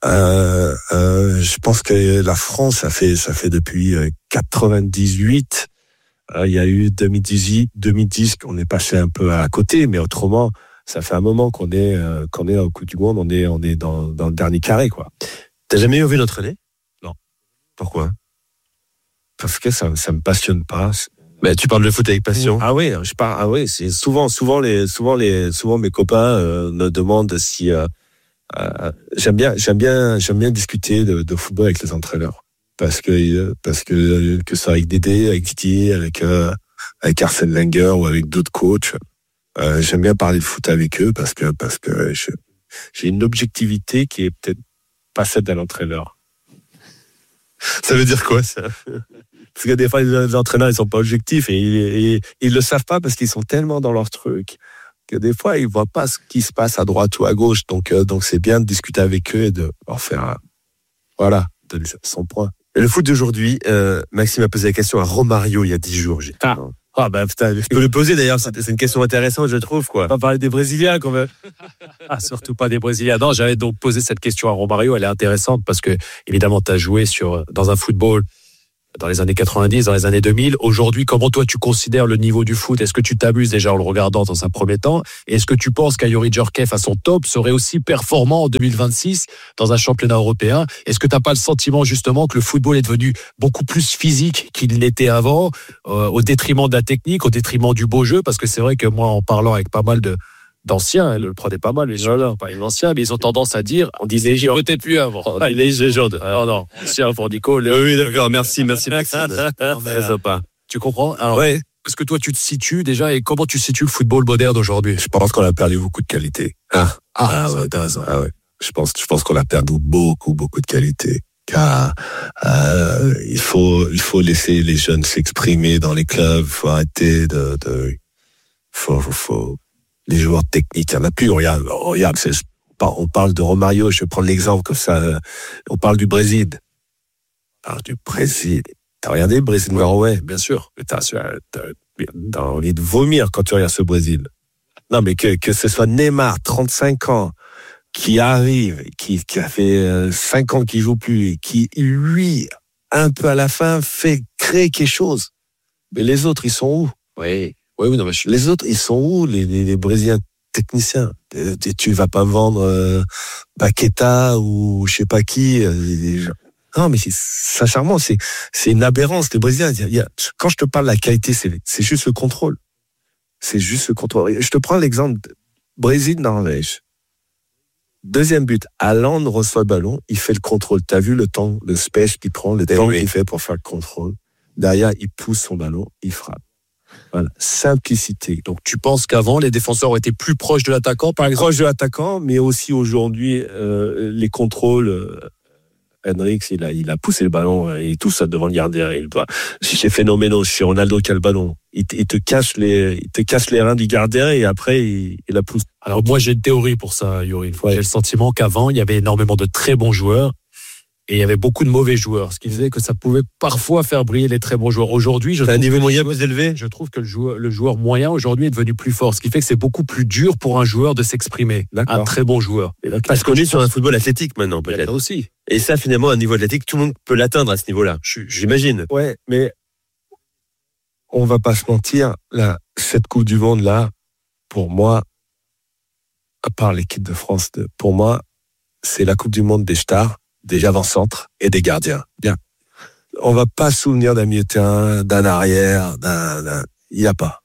Je pense que la France, ça fait depuis 98. Il y a eu 2010 qu'on est passé un peu à côté, mais autrement, ça fait un moment qu'on est au Coupe du Monde, on est dans le dernier carré, quoi. T'as jamais vu l'entraîner? Non. Pourquoi? Parce que ça me passionne pas. Mais tu parles de foot avec passion. Ah oui, c'est souvent mes copains me demandent si j'aime bien discuter de football avec les entraîneurs parce que ça avec Dédé, avec Didier, avec Arsène Wenger ou avec d'autres coachs. J'aime bien parler de foot avec eux parce que j'ai une objectivité qui est peut-être pas celle d'un entraîneur. Ça veut dire quoi, ça? Parce que des fois, les entraîneurs, ils sont pas objectifs et ils le savent pas parce qu'ils sont tellement dans leur truc que des fois, ils voient pas ce qui se passe à droite ou à gauche. Donc c'est bien de discuter avec eux et de leur faire, de son point. Et le foot d'aujourd'hui, Maxime a posé la question à Romario il y a 10 jours. Ah bah putain, je peux le poser d'ailleurs, c'est une question intéressante, je trouve, quoi. On va parler des Brésiliens quand même. Surtout pas des Brésiliens. Non, j'avais donc posé cette question à Romario, elle est intéressante parce que, évidemment, tu as joué dans un football dans les années 90, dans les années 2000. Aujourd'hui, comment toi tu considères le niveau du foot? Est-ce que tu t'amuses déjà en le regardant dans un premier temps? Et est-ce que tu penses qu'Ayouri Djorkaeff à son top serait aussi performant en 2026 dans un championnat européen? Est-ce que tu n'as pas le sentiment justement que le football est devenu beaucoup plus physique qu'il l'était avant, au détriment de la technique, au détriment du beau jeu? Parce que c'est vrai que moi, en parlant avec pas mal d'anciens, le prenaient pas mal, les gens, pas les anciens, mais ils ont tendance à dire, on disait, peut-être plus avant. Il est légende. Non, ancien Fordico. Oui, d'accord, merci. Tu comprends? Alors, ouais. Est-ce que toi, tu te situes déjà et comment tu situes le football moderne aujourd'hui? Je pense qu'on a perdu beaucoup de qualité. Ouais, intéressant. Ah ouais. Je pense qu'on a perdu beaucoup de qualité. Car il faut laisser les jeunes s'exprimer dans les clubs. Faut arrêter faut les joueurs techniques, il n'y en a plus. Regarde, on parle de Romario, je vais prendre l'exemple comme ça. On parle du Brésil. T'as regardé le Brésil? Ouais, bien sûr. T'as envie de vomir quand tu regardes ce Brésil. Non, mais que ce soit Neymar, 35 ans, qui arrive, qui a fait 5 ans qu'il joue plus, et qui, lui, un peu à la fin, fait créer quelque chose. Mais les autres, ils sont où? Oui, non, mais les autres, ils sont où, les Brésiliens techniciens? Tu vas pas vendre Paqueta ou je sais pas qui. Non, mais c'est charmant, c'est une aberrance, les Brésiliens. Quand je te parle de la qualité, c'est juste le contrôle. C'est juste le contrôle. Je te prends l'exemple Brésil-Norvège. Deuxième but, Haaland reçoit le ballon, il fait le contrôle. T'as vu le temps, le space qu'il prend, le temps qu'il fait pour faire le contrôle. Derrière, il pousse son ballon, il frappe. Voilà, simplicité. Donc tu penses qu'avant les défenseurs étaient plus proches de l'attaquant, par exemple? Proches de l'attaquant, mais aussi aujourd'hui les contrôles. Henrix, il a poussé le ballon et tout ça devant le gardien. Si c'est phénoménal, c'est Ronaldo qui a le ballon. Il te cache les reins du gardien et après il la pousse. Alors moi j'ai une théorie pour ça, Yuri. J'ai le sentiment qu'avant il y avait énormément de très bons joueurs. Et il y avait beaucoup de mauvais joueurs, ce qui faisait que ça pouvait parfois faire briller les très bons joueurs. Aujourd'hui, un niveau moyen plus élevé. Je trouve que le joueur moyen aujourd'hui est devenu plus fort, ce qui fait que c'est beaucoup plus dur pour un joueur de s'exprimer. D'accord. Un très bon joueur. Parce qu'on est sur un football athlétique maintenant, peut-être. Aussi. Et ça, finalement, un niveau athlétique, tout le monde peut l'atteindre à ce niveau-là. J'imagine. Ouais, mais on va pas se mentir, là, cette Coupe du Monde là, pour moi, à part l'équipe de France, pour moi, c'est la Coupe du Monde des stars, des avant-centres et des gardiens. Bien. On va pas se souvenir d'un milieu de terrain, d'un arrière, il y a pas.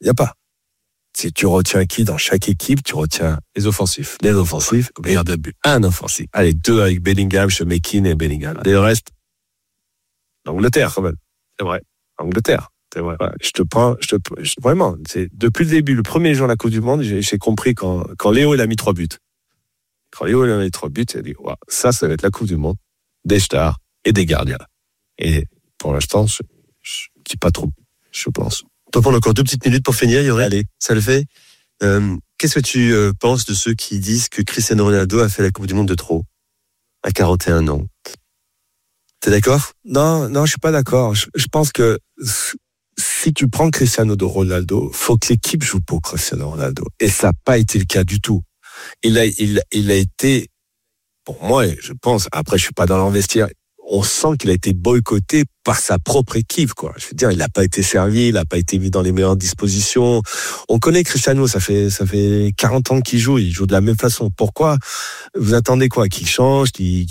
Si tu retiens qui dans chaque équipe, tu retiens les offensifs. Les offensifs, meilleur de but. Un offensif. Allez, 2 avec Bellingham, Chouameni et Bellingham. Et le reste, l'Angleterre, quand même. C'est vrai. Angleterre. C'est vrai. Ouais, vraiment, c'est depuis le début, le premier jour de la Coupe du Monde, j'ai compris quand Léo, il a mis 3 buts. Quand Léo, il a mis 3 buts, il a dit, wow, ça va être la Coupe du Monde, des stars et des gardiens. Et pour l'instant, je dis pas trop, je pense. On peut prendre encore 2 petites minutes pour finir, Yuri. Allez. Ça le fait. Qu'est-ce que tu penses de ceux qui disent que Cristiano Ronaldo a fait la Coupe du Monde de trop à 41 ans? T'es d'accord? Non, je suis pas d'accord. Je pense que si tu prends Cristiano Ronaldo, faut que l'équipe joue pour Cristiano Ronaldo. Et ça n'a pas été le cas du tout. Il a été, pour moi, je pense, après je suis pas dans l'investir, on sent qu'il a été boycotté par sa propre équipe, quoi. Je veux dire, il n'a pas été servi, il n'a pas été mis dans les meilleures dispositions. On connaît Cristiano, ça fait 40 ans qu'il joue, il joue de la même façon. Pourquoi vous attendez quoi? Qu'il change,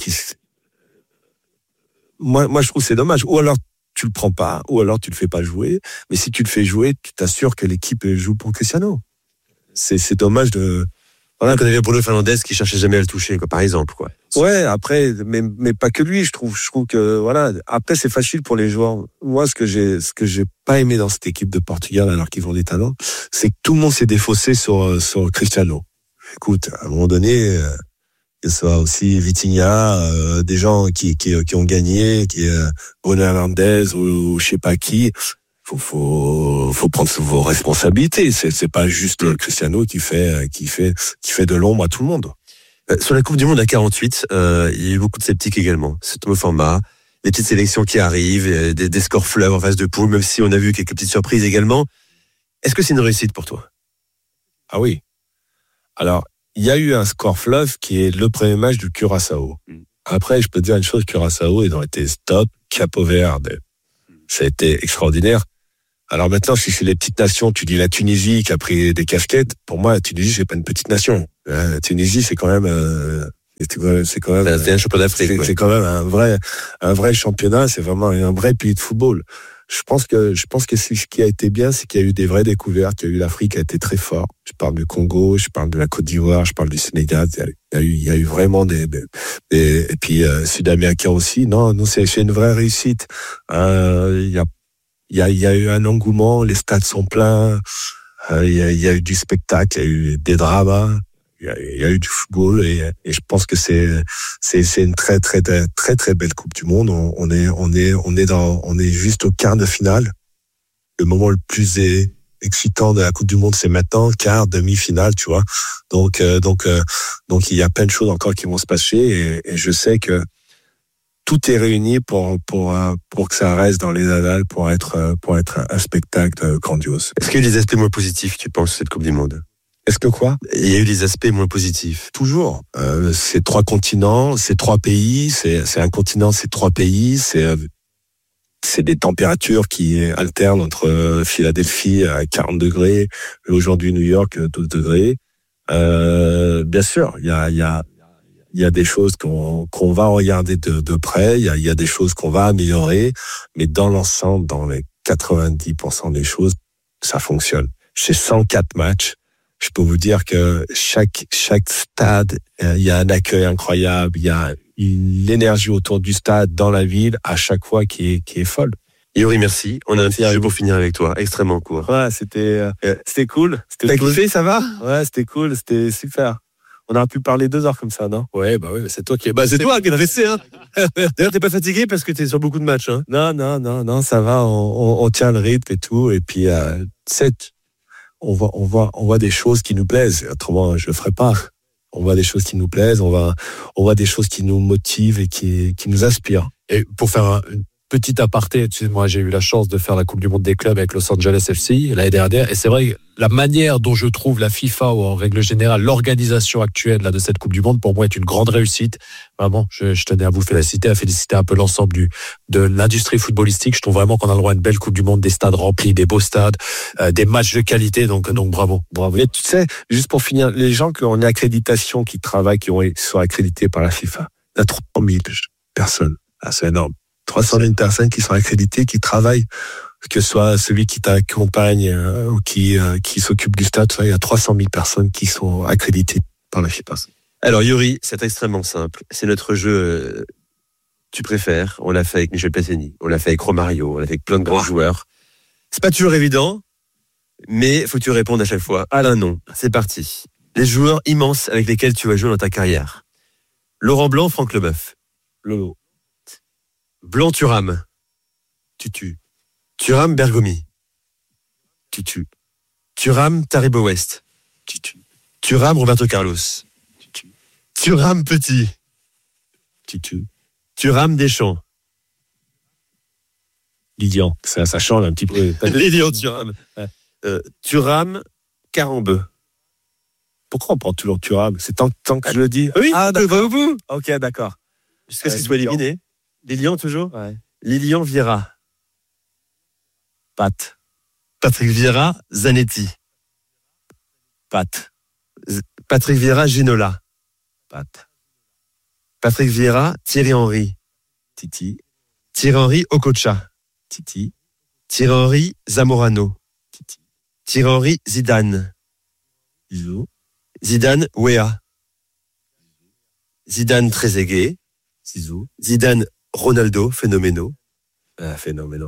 Moi, je trouve que c'est dommage. Ou alors, tu le prends pas, ou alors tu le fais pas jouer. Mais si tu le fais jouer, tu t'assures que l'équipe joue pour Cristiano. C'est dommage de... Voilà, qu'on avait Bruno Fernandes qui cherchait jamais à le toucher, quoi, par exemple, quoi. Ouais, après, mais pas que lui, je trouve que, voilà, après, c'est facile pour les joueurs. Moi, ce que j'ai pas aimé dans cette équipe de Portugal, alors qu'ils ont des talents, c'est que tout le monde s'est défaussé sur Cristiano. Écoute, à un moment donné, que ce soit aussi Vitinha, des gens qui ont gagné, Bruno Fernandes ou je sais pas qui, faut prendre vos responsabilités. C'est pas juste Cristiano qui fait de l'ombre à tout le monde. Sur la Coupe du Monde à 48, il y a eu beaucoup de sceptiques également. C'est un nouveau format. les petites sélections qui arrivent, des scores fleuves en phase de poule, même si on a vu quelques petites surprises également. Est-ce que c'est une réussite pour toi? Ah oui. Alors, il y a eu un score fleuve qui est le premier match du Curaçao. Après, je peux te dire une chose, Curaçao, ils ont été top, Capo Verde. Ça a été extraordinaire. Alors maintenant, si c'est les petites nations, tu dis la Tunisie qui a pris des casquettes. Pour moi, la Tunisie, c'est pas une petite nation. La Tunisie, c'est quand même, c'est un championnat d'Afrique. C'est quand même un vrai championnat. C'est vraiment un vrai pays de football. Je pense que ce qui a été bien, c'est qu'il y a eu des vraies découvertes. Il y a eu l'Afrique qui a été très fort. Je parle du Congo, je parle de la Côte d'Ivoire, je parle du Sénégal. Il y a eu vraiment et puis Sud-Américains aussi. Non, c'est une vraie réussite. Il y a eu un engouement, les stades sont pleins. Il y a eu du spectacle, il y a eu des dramas. Il y a eu du football et je pense que c'est une très belle Coupe du Monde. On est juste au quart de finale. Le moment le plus excitant de la Coupe du Monde, c'est maintenant, quart, demi-finale, tu vois. Donc il y a plein de choses encore qui vont se passer et je sais que tout est réuni pour que ça reste dans les annales, pour être un spectacle grandiose. Est-ce qu'il y a eu des aspects moins positifs, tu penses, cette Coupe du Monde? Est-ce que quoi? Il y a eu des aspects moins positifs. Toujours. C'est 3 continents, c'est 3 pays, c'est un continent, c'est 3 pays, c'est des températures qui alternent entre Philadelphie à 40 degrés et aujourd'hui New York 12 degrés. Bien sûr, il y a des choses qu'on va regarder de près, il y a des choses qu'on va améliorer, mais dans l'ensemble, dans les 90% des choses, ça fonctionne. J'ai 104 matchs. Je peux vous dire que chaque stade, il y a un accueil incroyable, il y a l'énergie autour du stade, dans la ville, à chaque fois qui est folle. Yuri, merci. On a un petit jeu pour finir avec toi, extrêmement court. Ouais, c'était cool. T'as kiffé, ça va? Ouais, c'était cool, c'était super. On aurait pu parler 2 heures comme ça, non? Ouais, mais c'est toi qui c'est toi qui l'as laissé, hein. D'ailleurs, t'es pas fatigué parce que t'es sur beaucoup de matchs, hein. Non, ça va, on tient le rythme et tout, et puis, on voit des choses qui nous plaisent. Autrement, je le ferai pas. On voit des choses qui nous plaisent, on voit des choses qui nous motivent et qui nous inspirent. Et pour faire une petite aparté, tu sais, moi j'ai eu la chance de faire la Coupe du Monde des clubs avec Los Angeles FC l'année dernière, et c'est vrai, la manière dont je trouve la FIFA, ou en règle générale l'organisation actuelle là, de cette Coupe du Monde, pour moi est une grande réussite. Vraiment, je tenais à vous féliciter un peu l'ensemble de l'industrie footballistique. Je trouve vraiment qu'on a le droit à une belle Coupe du Monde, des stades remplis, des beaux stades, des matchs de qualité, donc bravo. Et tu sais, juste pour finir, les gens qui ont une accréditation, qui travaillent, qui sont accrédités par la FIFA, il y a 300 000 personnes. Ah, c'est énorme. 300 000 personnes qui sont accréditées, qui travaillent, que ce soit celui qui t'accompagne ou qui s'occupe du stade. Il y a 300 000 personnes qui sont accréditées par la FIFA. Alors Yuri, c'est extrêmement simple. C'est notre jeu tu préfères. On l'a fait avec Michel Platini, on l'a fait avec Romario, on l'a fait avec plein de grands joueurs. C'est pas toujours évident, mais faut que tu répondes à chaque fois. Alain, non. C'est parti. Les joueurs immenses avec lesquels tu as joué dans ta carrière. Laurent Blanc, Franck Leboeuf. Lolo. Blanc, Thuram. Tutu. Thuram, Bergomi. Tutu. Thuram, Taribo West. Tutu. Thuram, Roberto Carlos. Tutu. Thuram, Petit. Tutu. Thuram, Deschamps. Lydian. Ça change un petit peu. Lydian, Thuram. Thuram, Carambeu. Pourquoi on prend toujours Thuram? C'est tant que je le dis. Oui, d'accord. au bout. Ok, d'accord. Jusqu'à ce qu'il soit éliminé. Lilian, toujours? Ouais. Lilian, Vieira. Pat. Patrick Vieira, Zanetti. Pat. Patrick Vieira, Ginola. Pat. Patrick Vieira, Thierry Henry. Titi. Thierry Henry, Okocha. Titi. Thierry Henry, Zamorano. Titi. Thierry Henry, Zidane. Zizou. Zidane, Wea. Zidane, Trezeguet. Zizou. Zidane, Ronaldo, Phénoméno. Phénoméno.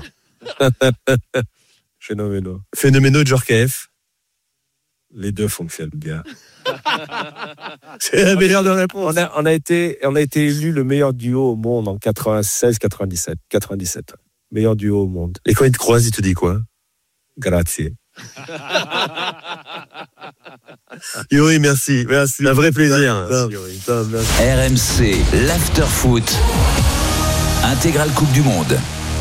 Phénoméno, Djorkaeff. Les deux fonctionnent bien. C'est la meilleure de réponse. On a été élu le meilleur duo au monde en 96-97. 97. Meilleur duo au monde. Et quand il te croise, il te dit quoi? Grazie. Yuri, merci. Un vrai plaisir. RMC, l'after foot. intégrale Coupe du Monde.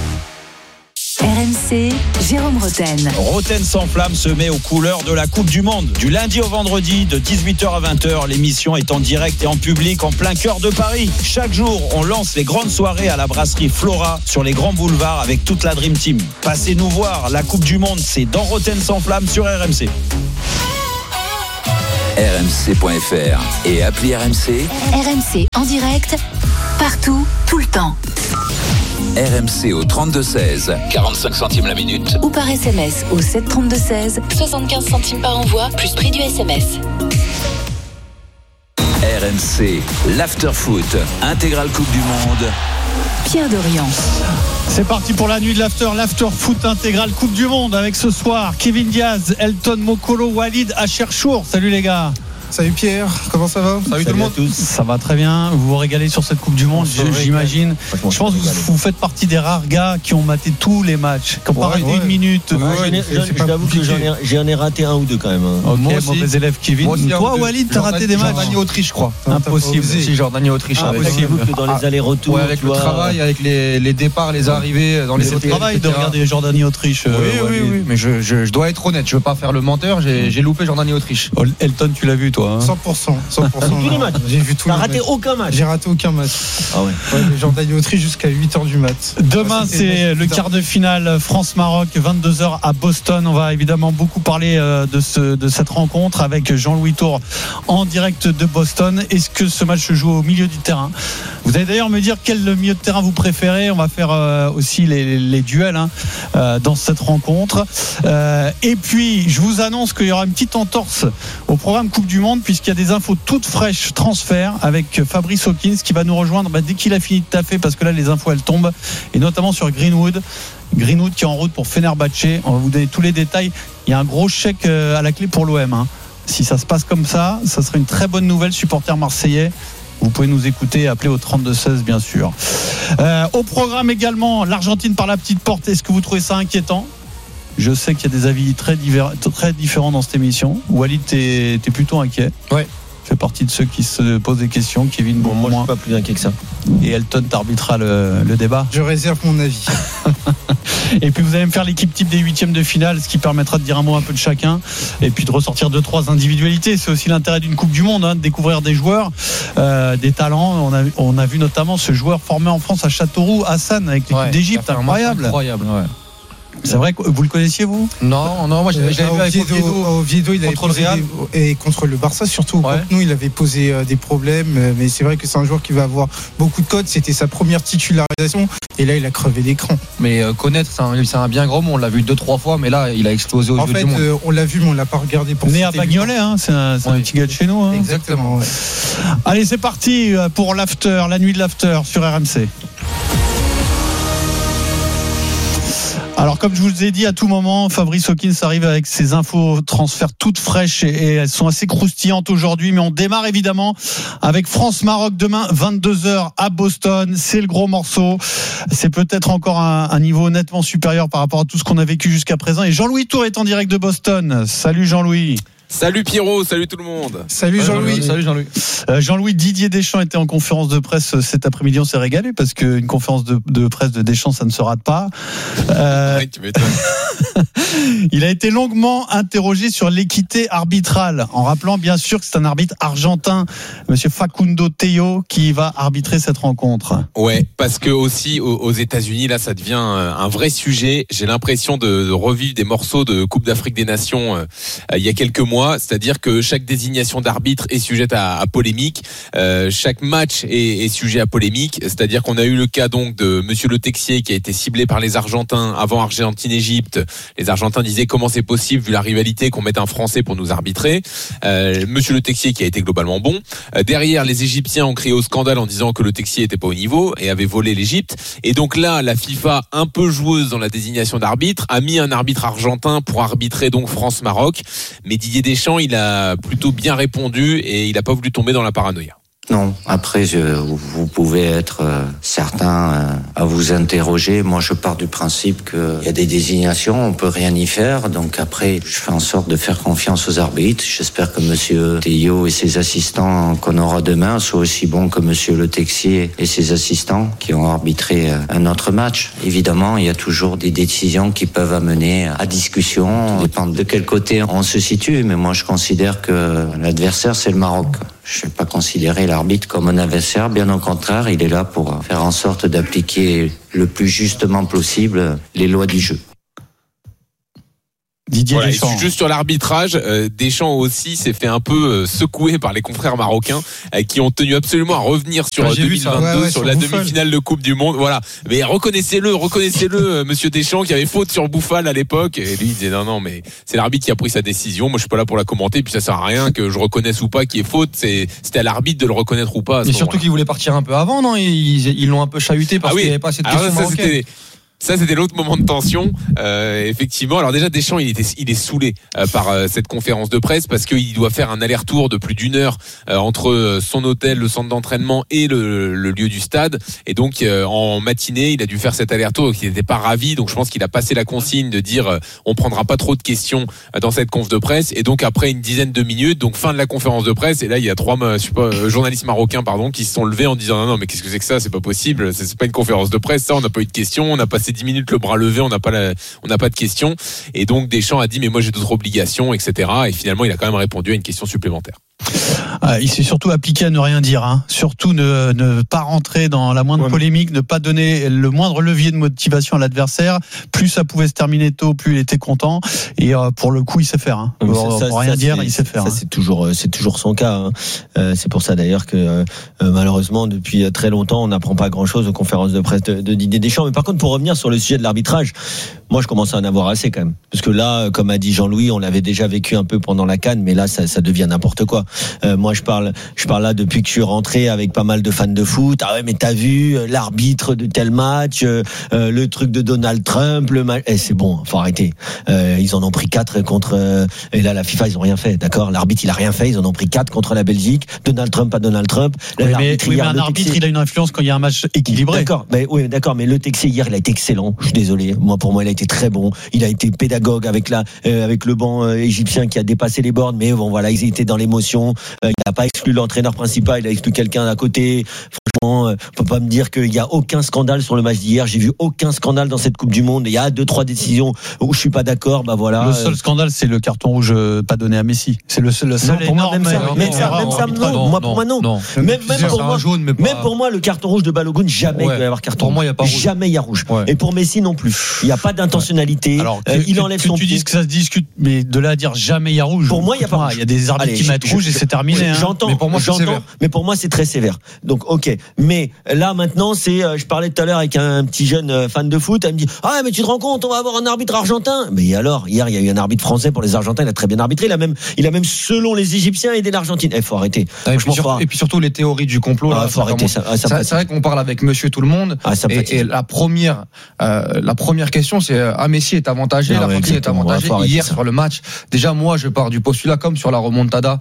RMC, Jérôme Roten. Roten sans flamme se met aux couleurs de la Coupe du Monde. Du lundi au vendredi, de 18h à 20h, l'émission est en direct et en public en plein cœur de Paris. Chaque jour, on lance les grandes soirées à la brasserie Flora sur les grands boulevards avec toute la Dream Team. Passez nous voir, la Coupe du Monde, c'est dans Roten sans flamme sur RMC. RMC.fr et appli RMC. RMC en direct, partout, tout le temps. RMC au 32-16, 45 centimes la minute. Ou par SMS au 732-16, 75 centimes par envoi, plus prix du SMS. RMC, l'after-foot, intégrale Coupe du Monde. Pierre Dorian. C'est parti pour la nuit de l'after-foot intégrale Coupe du Monde avec ce soir Kevin Diaz, Elton Mokolo, Walid Acharchour. Salut les gars. Salut Pierre, comment ça va? Salut tout le monde. Ça va très bien, vous vous régalez sur cette Coupe du Monde, j'imagine. Je pense que vous faites partie des rares gars qui ont maté tous les matchs. Quand on parle d'une minute. Je t'avoue que j'en ai raté un ou deux quand même. Ok, mauvais élève Kevin. Toi Walid, t'as raté des matchs? Jordanie-Autriche, je crois. Impossible. Si, Jordanie-Autriche. Impossible que dans les allers-retours. Avec le travail, avec les départs, les arrivées. C'est le travail de regarder Jordanie-Autriche. Oui, mais je dois être honnête, je veux pas faire le menteur, j'ai loupé Jordanie-Autriche. Elton, tu l'as vu toi? 100%. Tous les matchs. J'ai vu tous les matchs. T'as raté aucun match. J'ai raté aucun match. Ah ouais. Jordanie-Autriche jusqu'à 8h du mat. Demain, c'est le quart de finale France-Maroc, 22h à Boston. On va évidemment beaucoup parler de cette rencontre avec Jean-Louis Tour en direct de Boston. Est-ce que ce match se joue au milieu du terrain? Vous allez d'ailleurs me dire quel milieu de terrain vous préférez. On va faire aussi les duels dans cette rencontre. Et puis, je vous annonce qu'il y aura une petite entorse au programme Coupe du Monde, puisqu'il y a des infos toutes fraîches transfert avec Fabrice Hawkins qui va nous rejoindre dès qu'il a fini de taffer, parce que là les infos elles tombent, et notamment sur Greenwood qui est en route pour Fenerbahçe. On va vous donner tous les détails. Il y a un gros chèque à la clé pour l'OM. Si ça se passe comme ça serait une très bonne nouvelle, supporters marseillais. Vous pouvez nous écouter, appeler au 32-16 bien sûr. Au programme également l'Argentine par la petite porte. Est-ce que vous trouvez ça inquiétant? Je sais qu'il y a des avis très différents dans cette émission. Walid, t'es plutôt inquiet. Ouais. Fait partie de ceux qui se posent des questions. Kevin, moi je suis pas plus inquiet que ça. Et Elton t'arbitrera le débat. Je réserve mon avis. Et puis vous allez me faire l'équipe type des huitièmes de finale, ce qui permettra de dire un mot un peu de chacun, et puis de ressortir 2-3 individualités. C'est aussi l'intérêt d'une Coupe du Monde, de découvrir des joueurs, des talents. On a vu notamment ce joueur formé en France à Châteauroux, Hassan, avec l'équipe d'Égypte, incroyable. Incroyable, ouais. C'est vrai que vous le connaissiez, vous? Non, moi j'avais vu avec Oviedo, il avait contre le Real et contre le Barça surtout. Ouais. Contre nous, il avait posé des problèmes, mais c'est vrai que c'est un joueur qui va avoir beaucoup de codes. C'était sa première titularisation et là il a crevé l'écran. Mais connaître, c'est un bien gros mot. On l'a vu 2-3 fois, mais là il a explosé aux yeux du monde. En fait, on l'a vu, mais on l'a pas regardé pour. Né à Bagnolet, c'est un petit gars de chez nous. Exactement. Ouais. Allez, c'est parti pour l'after, la nuit de l'after sur RMC. Alors comme je vous le ai dit, à tout moment, Fabrice Hawkins arrive avec ses infos transferts toutes fraîches et elles sont assez croustillantes aujourd'hui. Mais on démarre évidemment avec France-Maroc demain 22h à Boston. C'est le gros morceau. C'est peut-être encore un niveau nettement supérieur par rapport à tout ce qu'on a vécu jusqu'à présent. Et Jean-Louis Tour est en direct de Boston. Salut Jean-Louis. Salut Pierrot, salut tout le monde. Salut Jean-Louis. Salut Jean-Louis. Jean-Louis, Didier Deschamps était en conférence de presse cet après-midi. On s'est régalé parce qu'une conférence de presse de Deschamps, ça ne se rate pas. Oui, tu m'étonnes. Il a été longuement interrogé sur l'équité arbitrale, en rappelant bien sûr que c'est un arbitre argentin, monsieur Facundo Tello, qui va arbitrer cette rencontre. Ouais, parce que aussi aux États-Unis, là, ça devient un vrai sujet. J'ai l'impression de revivre des morceaux de Coupe d'Afrique des Nations il y a quelques mois. C'est-à-dire que chaque désignation d'arbitre est sujette à polémique. Chaque match est sujet à polémique. C'est-à-dire qu'on a eu le cas donc de monsieur Le Texier qui a été ciblé par les Argentins avant Argentine-Égypte. Les Argentins disaient comment c'est possible vu la rivalité qu'on mette un Français pour nous arbitrer. Monsieur Le Texier qui a été globalement bon. Derrière, les Égyptiens ont crié au scandale en disant que Le Texier était pas au niveau et avait volé l'Égypte. Et donc là, la FIFA, un peu joueuse dans la désignation d'arbitre, a mis un arbitre argentin pour arbitrer donc France-Maroc. Mais Didier Deschamps, il a plutôt bien répondu et il a pas voulu tomber dans la paranoïa. Non. Après, vous pouvez être certain à vous interroger. Moi, je pars du principe qu'il y a des désignations, on peut rien y faire. Donc après, je fais en sorte de faire confiance aux arbitres. J'espère que monsieur Théo et ses assistants qu'on aura demain soient aussi bons que monsieur Le Texier et ses assistants qui ont arbitré un autre match. Évidemment, il y a toujours des décisions qui peuvent amener à discussion. Ça dépend de quel côté on se situe. Mais moi, je considère que l'adversaire, c'est le Maroc. Je ne vais pas considérer l'arbitre comme un adversaire, bien au contraire, il est là pour faire en sorte d'appliquer le plus justement possible les lois du jeu. Didier voilà, Deschamps. Juste sur l'arbitrage, Deschamps aussi s'est fait un peu secouer par les confrères marocains qui ont tenu absolument à revenir sur 2022, sur la demi-finale de Coupe du Monde. Voilà, mais reconnaissez-le, Monsieur Deschamps, qui avait faute sur Bouffal à l'époque. Et lui il disait non, mais c'est l'arbitre qui a pris sa décision. Moi, je suis pas là pour la commenter. Puis ça sert à rien que je reconnaisse ou pas qu'il y ait faute. C'était à l'arbitre de le reconnaître ou pas. Mais surtout qu'il voulait partir un peu avant, non ? Ils l'ont un peu chahuté parce qu'il n'y avait pas cette question marocaine. Ça, c'était l'autre moment de tension. Effectivement. Alors déjà, Deschamps, il est saoulé par cette conférence de presse parce qu'il doit faire un aller-retour de plus d'1 heure entre son hôtel, le centre d'entraînement et le lieu du stade. Et donc, en matinée, il a dû faire cet aller-retour. Donc, il n'était pas ravi. Donc, je pense qu'il a passé la consigne de dire on prendra pas trop de questions dans cette conf de presse. Et donc, après une dizaine de minutes, donc fin de la conférence de presse. Et là, il y a 3 journalistes marocains, qui se sont levés en disant non, mais qu'est-ce que c'est que ça ? C'est pas possible. C'est pas une conférence de presse. Ça, on n'a pas eu de questions. On a passé 10 minutes le bras levé, on n'a pas de questions. Et donc Deschamps a dit mais moi j'ai d'autres obligations, etc. Et finalement il a quand même répondu à une question supplémentaire. Il s'est surtout appliqué à ne rien dire, hein. Surtout ne pas rentrer dans la moindre polémique, ne pas donner le moindre levier de motivation à l'adversaire. Plus ça pouvait se terminer tôt, plus il était content. Et pour le coup, il sait faire. Hein. Pour rien dire, il sait faire. Ça, c'est toujours son cas. Hein. C'est pour ça d'ailleurs que malheureusement, depuis très longtemps, on n'apprend pas grand-chose aux conférences de presse de Didier Deschamps. Mais par contre, pour revenir sur le sujet de l'arbitrage, moi, je commence à en avoir assez quand même, parce que là, comme a dit Jean-Louis, on l'avait déjà vécu un peu pendant la CAN, mais là, ça devient n'importe quoi. Moi, je parle là depuis que je suis rentré avec pas mal de fans de foot. Ah ouais, mais t'as vu l'arbitre de tel match, le truc de Donald Trump, le match. C'est bon, faut arrêter. Ils en ont pris 4 contre. Et là, la FIFA, ils ont rien fait, d'accord. L'arbitre, il a rien fait. Ils en ont pris 4 contre la Belgique. Donald Trump, pas Donald Trump. Là, mais un arbitre, il a une influence quand il y a un match équilibré. D'accord, mais le Texier hier, il a été excellent. Je suis désolé. Pour moi, il a été très bon. Il a été pédagogue avec le banc égyptien qui a dépassé les bornes. Mais bon, voilà, ils étaient dans l'émotion. Il n'a pas exclu l'entraîneur principal, il a exclu quelqu'un à côté. Franchement, faut pas me dire qu'il y a aucun scandale sur le match d'hier. J'ai vu aucun scandale dans cette Coupe du Monde. Il y a 2-3 décisions où je suis pas d'accord. Bah voilà. Le seul scandale, c'est le carton rouge pas donné à Messi. C'est le seul énorme. Même ça, non. Moi, pour moi, non. Même pour moi, le carton rouge de Balogun, jamais il va y avoir carton. Pour moi, il y a pas rouge. Jamais il y a rouge. Et pour Messi non plus. Il n'y a pas d'intentionnalité. Alors, il enlève son pied. Tu dis que ça se discute, mais de là à dire jamais il y a rouge. Pour moi, il y a pas rouge. Il y a des arbitres qui mettent rouge et c'est terminé. J'entends. Mais pour moi, c'est très sévère. Donc, ok. Mais là, maintenant, je parlais tout à l'heure avec un petit jeune fan de foot. Elle me dit, ah, mais tu te rends compte, on va avoir un arbitre argentin. Mais alors, hier, il y a eu un arbitre français pour les Argentins. Il a très bien arbitré. Il a même, selon les Égyptiens, aidé l'Argentine. Faut arrêter. Et puis surtout, les théories du complot. Là, faut arrêter ça. C'est vrai qu'on parle avec monsieur tout le monde. Et la première question, c'est, Messi est avantagé, l'Argentine est avantagée. Hier, sur le match, déjà, moi, je pars du postulat comme sur la remontada,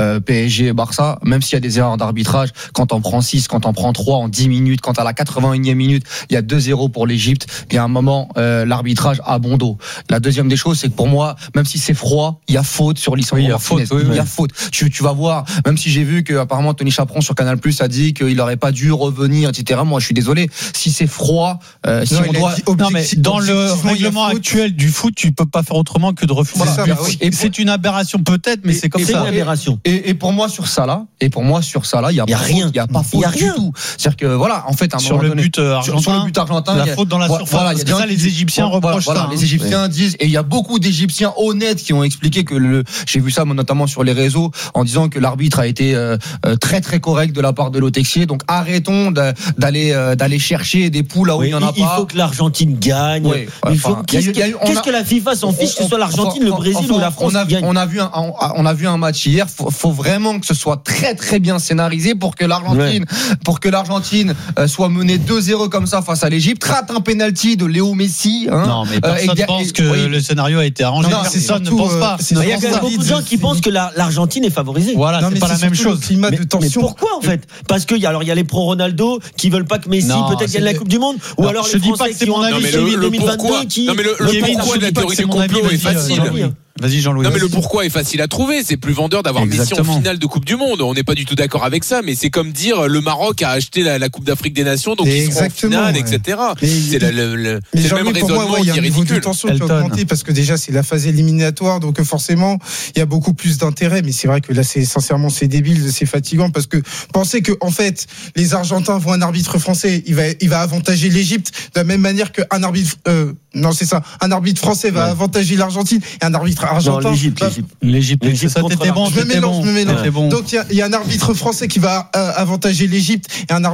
PSG Barça, même s'il y a des erreurs d'arbitrage, quand on prend 6, quand on prend 3 en 10 minutes, quand à la 81e minute, il y a 2-0 pour l'Égypte, il y a un moment, l'arbitrage a bon dos. La deuxième des choses, c'est que pour moi, même si c'est froid, il y a faute sur Lisandro Martinez. Il y a faute. Tu vas voir, même si j'ai vu que apparemment Tony Chaperon sur Canal+ a dit qu'il n'aurait pas dû revenir, etc. Moi, je suis désolé. Si c'est froid, dans le règlement actuel du foot, tu peux pas faire autrement que de refuser. Et c'est une aberration peut-être, mais c'est comme ça. C'est une aberration. Et pour moi sur ça là, il y a rien. Il y a pas faute du tout. C'est-à-dire que voilà, en fait, sur le but argentin, la faute dans la surface. C'est ça, les Égyptiens reprochent ça. Les Égyptiens disent, et il y a beaucoup d'Égyptiens honnêtes qui ont expliqué que j'ai vu ça notamment sur les réseaux en disant que l'arbitre a été très très correct de la part de Le Texier. Donc arrêtons d'aller chercher des poules là où il n'y en a pas. Il faut que l'Argentine gagne. Qu'est-ce que la FIFA s'en fiche que ce soit l'Argentine, le Brésil ou la France qui gagne. On a vu un match hier. Faut vraiment que ce soit très très bien scénarisé pour que que l'Argentine soit menée 2-0 comme ça face à l'Égypte, rate un penalty de Léo Messi. Non, mais personne ne pense que le scénario a été arrangé. Personne ne pense pas. Il y a quand même beaucoup de gens qui pensent que l'Argentine est favorisée. Voilà, c'est pas la même chose. Mais pourquoi en fait? Parce qu'il y a les pro-Ronaldo qui veulent pas que Messi peut-être gagne la Coupe du Monde, ou alors les Français qui ont un suivi 2022 qui. Non mais le pourquoi de la théorie du complot est facile. Vas-y Jean-Louis. Non mais le pourquoi est facile à trouver. C'est plus vendeur d'avoir Messi en finale de Coupe du Monde. On n'est pas du tout d'accord avec ça, mais c'est comme dire le Maroc a acheté la Coupe d'Afrique des Nations, donc ils seront en finale, etc. C'est le même raisonnement qui est ridicule. Il y a de tension qui a augmenté parce que déjà c'est la phase éliminatoire, donc forcément il y a beaucoup plus d'intérêt. Mais c'est vrai que là c'est débile, c'est fatigant parce que penser que en fait les Argentins voient un arbitre français, il va avantager l'Égypte de la même manière qu'un arbitre un arbitre français va avantager l'Argentine et un arbitre argentin. L'Égypte. Ça, t'étais bon. Je me mélange. Donc il y a un arbitre français qui va avantager l'Égypte et un arbitre